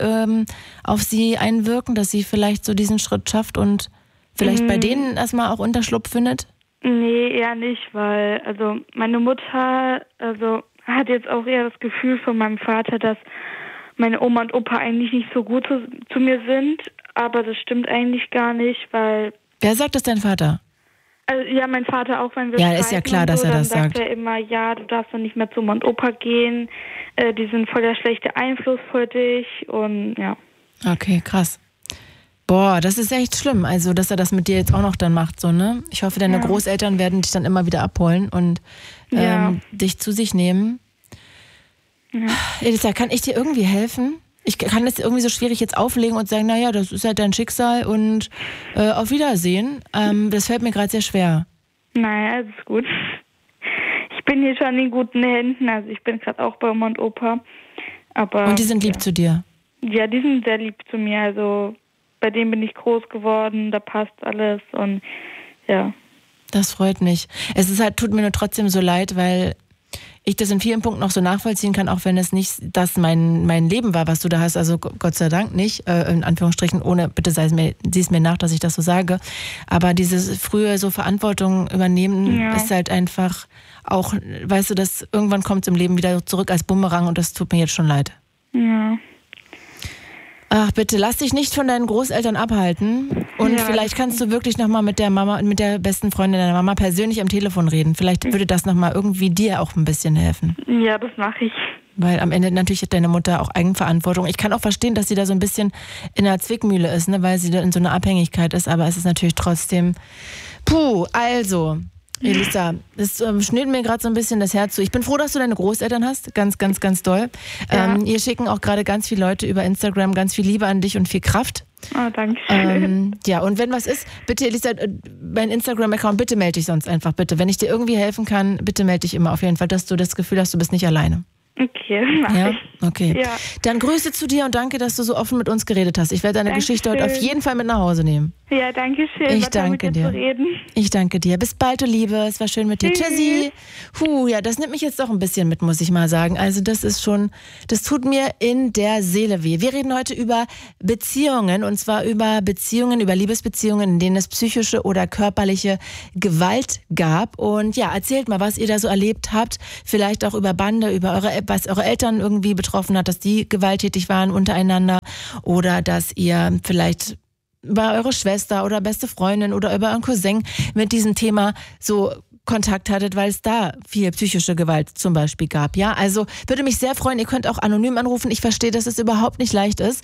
auf sie einwirken, dass sie vielleicht so diesen Schritt schafft und vielleicht bei denen erstmal auch Unterschlupf findet? Nee, eher nicht, weil also meine Mutter hat jetzt auch eher das Gefühl von meinem Vater, dass meine Oma und Opa eigentlich nicht so gut zu mir sind, aber das stimmt eigentlich gar nicht, weil... Wer sagt das, dein Vater? Also, ja, mein Vater auch, wenn wir streiten. Ja, ist ja klar, dass er das sagt. Dann sagt er immer, ja, du darfst doch nicht mehr zu Oma und Opa gehen, die sind voll der schlechte Einfluss für dich und ja. Okay, krass. Boah, das ist echt schlimm, also dass er das mit dir jetzt auch noch dann macht, so, ne? Ich hoffe, deine Großeltern werden dich dann immer wieder abholen und dich zu sich nehmen. Ja. Elisa, kann ich dir irgendwie helfen? Ich kann das irgendwie so schwierig jetzt auflegen und sagen, naja, das ist halt dein Schicksal und auf Wiedersehen. Das fällt mir gerade sehr schwer. Naja, das ist gut. Ich bin hier schon in guten Händen, also ich bin gerade auch bei Oma und Opa. Aber, und die sind lieb zu dir? Ja, die sind sehr lieb zu mir, also bei denen bin ich groß geworden, da passt alles und ja. Das freut mich. Es ist halt, tut mir nur trotzdem so leid, weil ich das in vielen Punkten auch so nachvollziehen kann, auch wenn es nicht das mein Leben war, was du da hast, also Gott sei Dank nicht, in Anführungsstrichen, ohne, bitte sieh es mir nach, dass ich das so sage, aber dieses frühe so Verantwortung übernehmen ist halt einfach auch, weißt du, dass irgendwann kommt es im Leben wieder zurück als Bumerang und das tut mir jetzt schon leid. Ja. Ach bitte, lass dich nicht von deinen Großeltern abhalten und vielleicht kannst du wirklich nochmal mit der Mama, mit der besten Freundin deiner Mama persönlich am Telefon reden. Vielleicht würde das nochmal irgendwie dir auch ein bisschen helfen. Ja, das mache ich. Weil am Ende natürlich hat deine Mutter auch Eigenverantwortung. Ich kann auch verstehen, dass sie da so ein bisschen in einer Zwickmühle ist, ne, weil sie da in so einer Abhängigkeit ist, aber es ist natürlich trotzdem, also, Elisa, das schnürt mir gerade so ein bisschen das Herz zu. Ich bin froh, dass du deine Großeltern hast. Ganz, ganz, ganz doll. Ja. Hier schicken auch gerade ganz viele Leute über Instagram ganz viel Liebe an dich und viel Kraft. Oh, danke schön. Ja, und wenn was ist, bitte, Elisa, mein Instagram-Account, bitte melde dich sonst einfach, bitte. Wenn ich dir irgendwie helfen kann, bitte melde dich immer auf jeden Fall, dass du das Gefühl hast, du bist nicht alleine. Okay, mach ja? ich. Okay. Ja. Dann Grüße zu dir und danke, dass du so offen mit uns geredet hast. Ich werde deine Geschichte heute auf jeden Fall mit nach Hause nehmen. Ja, danke schön. Ich danke dir. Ich danke dir. Bis bald, du Liebe. Es war schön mit dir. Tschüssi. Ja, das nimmt mich jetzt doch ein bisschen mit, muss ich mal sagen. Also das tut mir in der Seele weh. Wir reden heute über Beziehungen und zwar über Liebesbeziehungen, in denen es psychische oder körperliche Gewalt gab. Und ja, erzählt mal, was ihr da so erlebt habt. Vielleicht auch über Bande, was eure Eltern irgendwie betroffen hat, dass die gewalttätig waren untereinander oder dass ihr vielleicht über eure Schwester oder beste Freundin oder über euren Cousin mit diesem Thema so Kontakt hattet, weil es da viel psychische Gewalt zum Beispiel gab. Ja, also würde mich sehr freuen. Ihr könnt auch anonym anrufen. Ich verstehe, dass es überhaupt nicht leicht ist.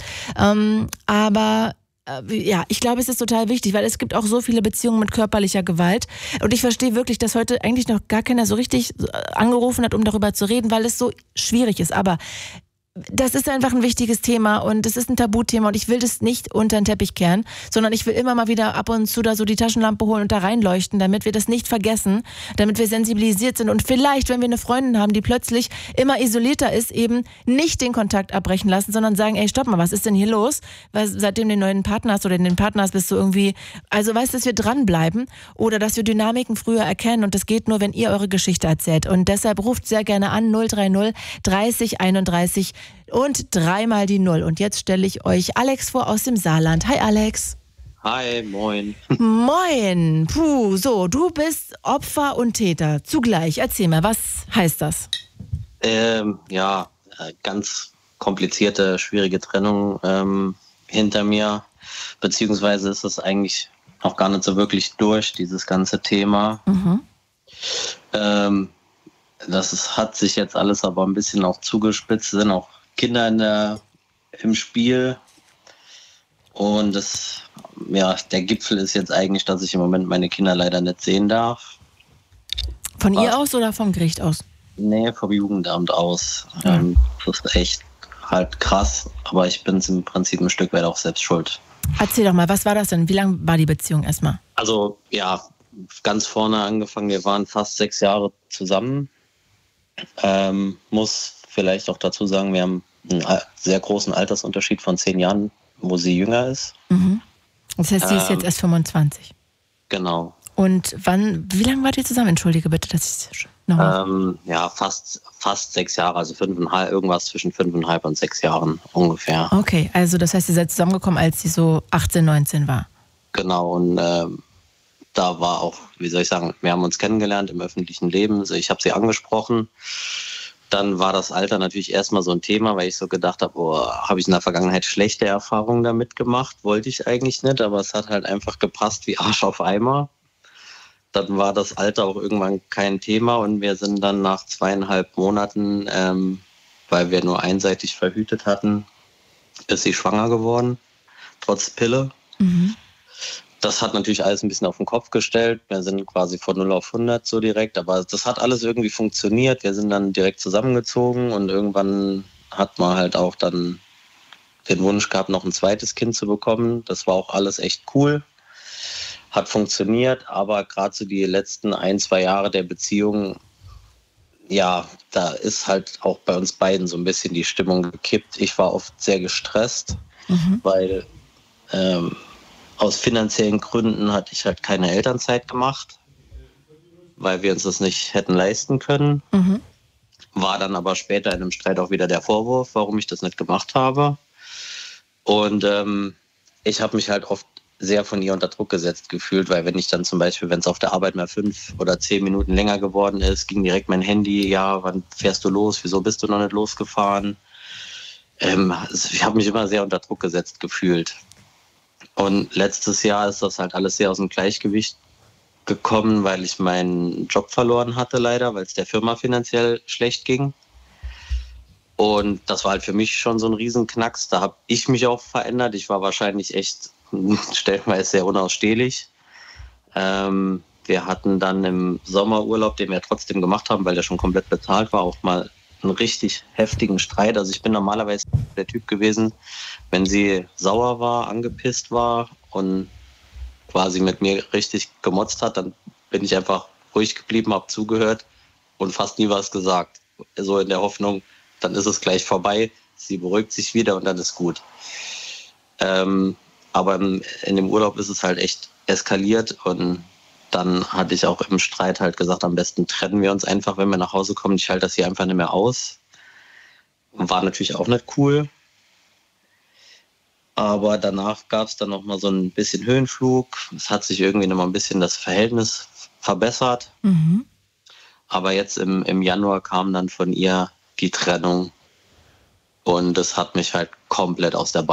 Aber ich glaube, es ist total wichtig, weil es gibt auch so viele Beziehungen mit körperlicher Gewalt. Und ich verstehe wirklich, dass heute eigentlich noch gar keiner so richtig angerufen hat, um darüber zu reden, weil es so schwierig ist. Aber das ist einfach ein wichtiges Thema und es ist ein Tabuthema und ich will das nicht unter den Teppich kehren, sondern ich will immer mal wieder ab und zu da so die Taschenlampe holen und da reinleuchten, damit wir das nicht vergessen, damit wir sensibilisiert sind und vielleicht, wenn wir eine Freundin haben, die plötzlich immer isolierter ist, eben nicht den Kontakt abbrechen lassen, sondern sagen, ey, stopp mal, was ist denn hier los? Seitdem du den neuen Partner hast oder den Partner hast, bist du irgendwie, also weißt du, dass wir dranbleiben oder dass wir Dynamiken früher erkennen und das geht nur, wenn ihr eure Geschichte erzählt und deshalb ruft sehr gerne an 030 30 31 und 3 mal die 0. Und jetzt stelle ich euch Alex vor aus dem Saarland. Hi Alex. Hi, moin. Moin. So, du bist Opfer und Täter zugleich. Erzähl mal, was heißt das? Ganz komplizierte, schwierige Trennung hinter mir. Beziehungsweise ist es eigentlich noch gar nicht so wirklich durch, dieses ganze Thema. Mhm. Hat sich jetzt alles aber ein bisschen auch zugespitzt, sind auch Kinder im Spiel und der Gipfel ist jetzt eigentlich, dass ich im Moment meine Kinder leider nicht sehen darf. Von ihr aus oder vom Gericht aus? Nee, vom Jugendamt aus. Ja. Das ist echt halt krass, aber ich bin im Prinzip ein Stück weit auch selbst schuld. Erzähl doch mal, was war das denn? Wie lang war die Beziehung erstmal? Also ganz vorne angefangen, wir waren fast 6 Jahre zusammen. Muss vielleicht auch dazu sagen, wir haben einen sehr großen Altersunterschied von 10 Jahren, wo sie jünger ist. Mhm. Das heißt, sie ist jetzt erst 25. Genau. Und wie lange wart ihr zusammen? Entschuldige bitte, dass ich nochmal... Fast 6 Jahre, also 5,5, irgendwas zwischen 5,5 und 6 Jahren ungefähr. Okay, also das heißt, ihr seid zusammengekommen, als sie so 18, 19 war. Genau, und da war auch, wie soll ich sagen, wir haben uns kennengelernt im öffentlichen Leben. Also ich habe sie angesprochen. Dann war das Alter natürlich erstmal so ein Thema, weil ich so gedacht habe, habe ich in der Vergangenheit schlechte Erfahrungen damit gemacht? Wollte ich eigentlich nicht, aber es hat halt einfach gepasst wie Arsch auf Eimer. Dann war das Alter auch irgendwann kein Thema und wir sind dann nach 2,5 Monaten, weil wir nur einseitig verhütet hatten, ist sie schwanger geworden, trotz Pille. Mhm. Das hat natürlich alles ein bisschen auf den Kopf gestellt. Wir sind quasi von 0 auf 100 so direkt, aber das hat alles irgendwie funktioniert. Wir sind dann direkt zusammengezogen und irgendwann hat man halt auch dann den Wunsch gehabt, noch ein zweites Kind zu bekommen. Das war auch alles echt cool, hat funktioniert, aber gerade so die letzten 1-2 Jahre der Beziehung, ja, da ist halt auch bei uns beiden so ein bisschen die Stimmung gekippt. Ich war oft sehr gestresst, weil aus finanziellen Gründen hatte ich halt keine Elternzeit gemacht, weil wir uns das nicht hätten leisten können. Mhm. War dann aber später in einem Streit auch wieder der Vorwurf, warum ich das nicht gemacht habe. Und ich habe mich halt oft sehr von ihr unter Druck gesetzt gefühlt, weil wenn ich dann zum Beispiel, wenn es auf der Arbeit mal 5 oder 10 Minuten länger geworden ist, ging direkt mein Handy, ja, wann fährst du los, wieso bist du noch nicht losgefahren? Ich habe mich immer sehr unter Druck gesetzt gefühlt. Und letztes Jahr ist das halt alles sehr aus dem Gleichgewicht gekommen, weil ich meinen Job verloren hatte leider, weil es der Firma finanziell schlecht ging. Und das war halt für mich schon so ein Riesenknacks. Da habe ich mich auch verändert. Ich war wahrscheinlich echt stellenweise sehr unausstehlich. Wir hatten dann im Sommerurlaub, den wir trotzdem gemacht haben, weil der schon komplett bezahlt war, auch mal einen richtig heftigen Streit. Also ich bin normalerweise der Typ gewesen, wenn sie sauer war, angepisst war und quasi mit mir richtig gemotzt hat, dann bin ich einfach ruhig geblieben, habe zugehört und fast nie was gesagt. So in der Hoffnung, dann ist es gleich vorbei, sie beruhigt sich wieder und dann ist gut. Aber in dem Urlaub ist es halt echt eskaliert und dann hatte ich auch im Streit halt gesagt, am besten trennen wir uns einfach, wenn wir nach Hause kommen. Ich halte das hier einfach nicht mehr aus. War natürlich auch nicht cool. Aber danach gab es dann noch mal so ein bisschen Höhenflug. Es hat sich irgendwie noch mal ein bisschen das Verhältnis verbessert. Mhm. Aber jetzt im Januar kam dann von ihr die Trennung. Und das hat mich halt komplett aus der Bahn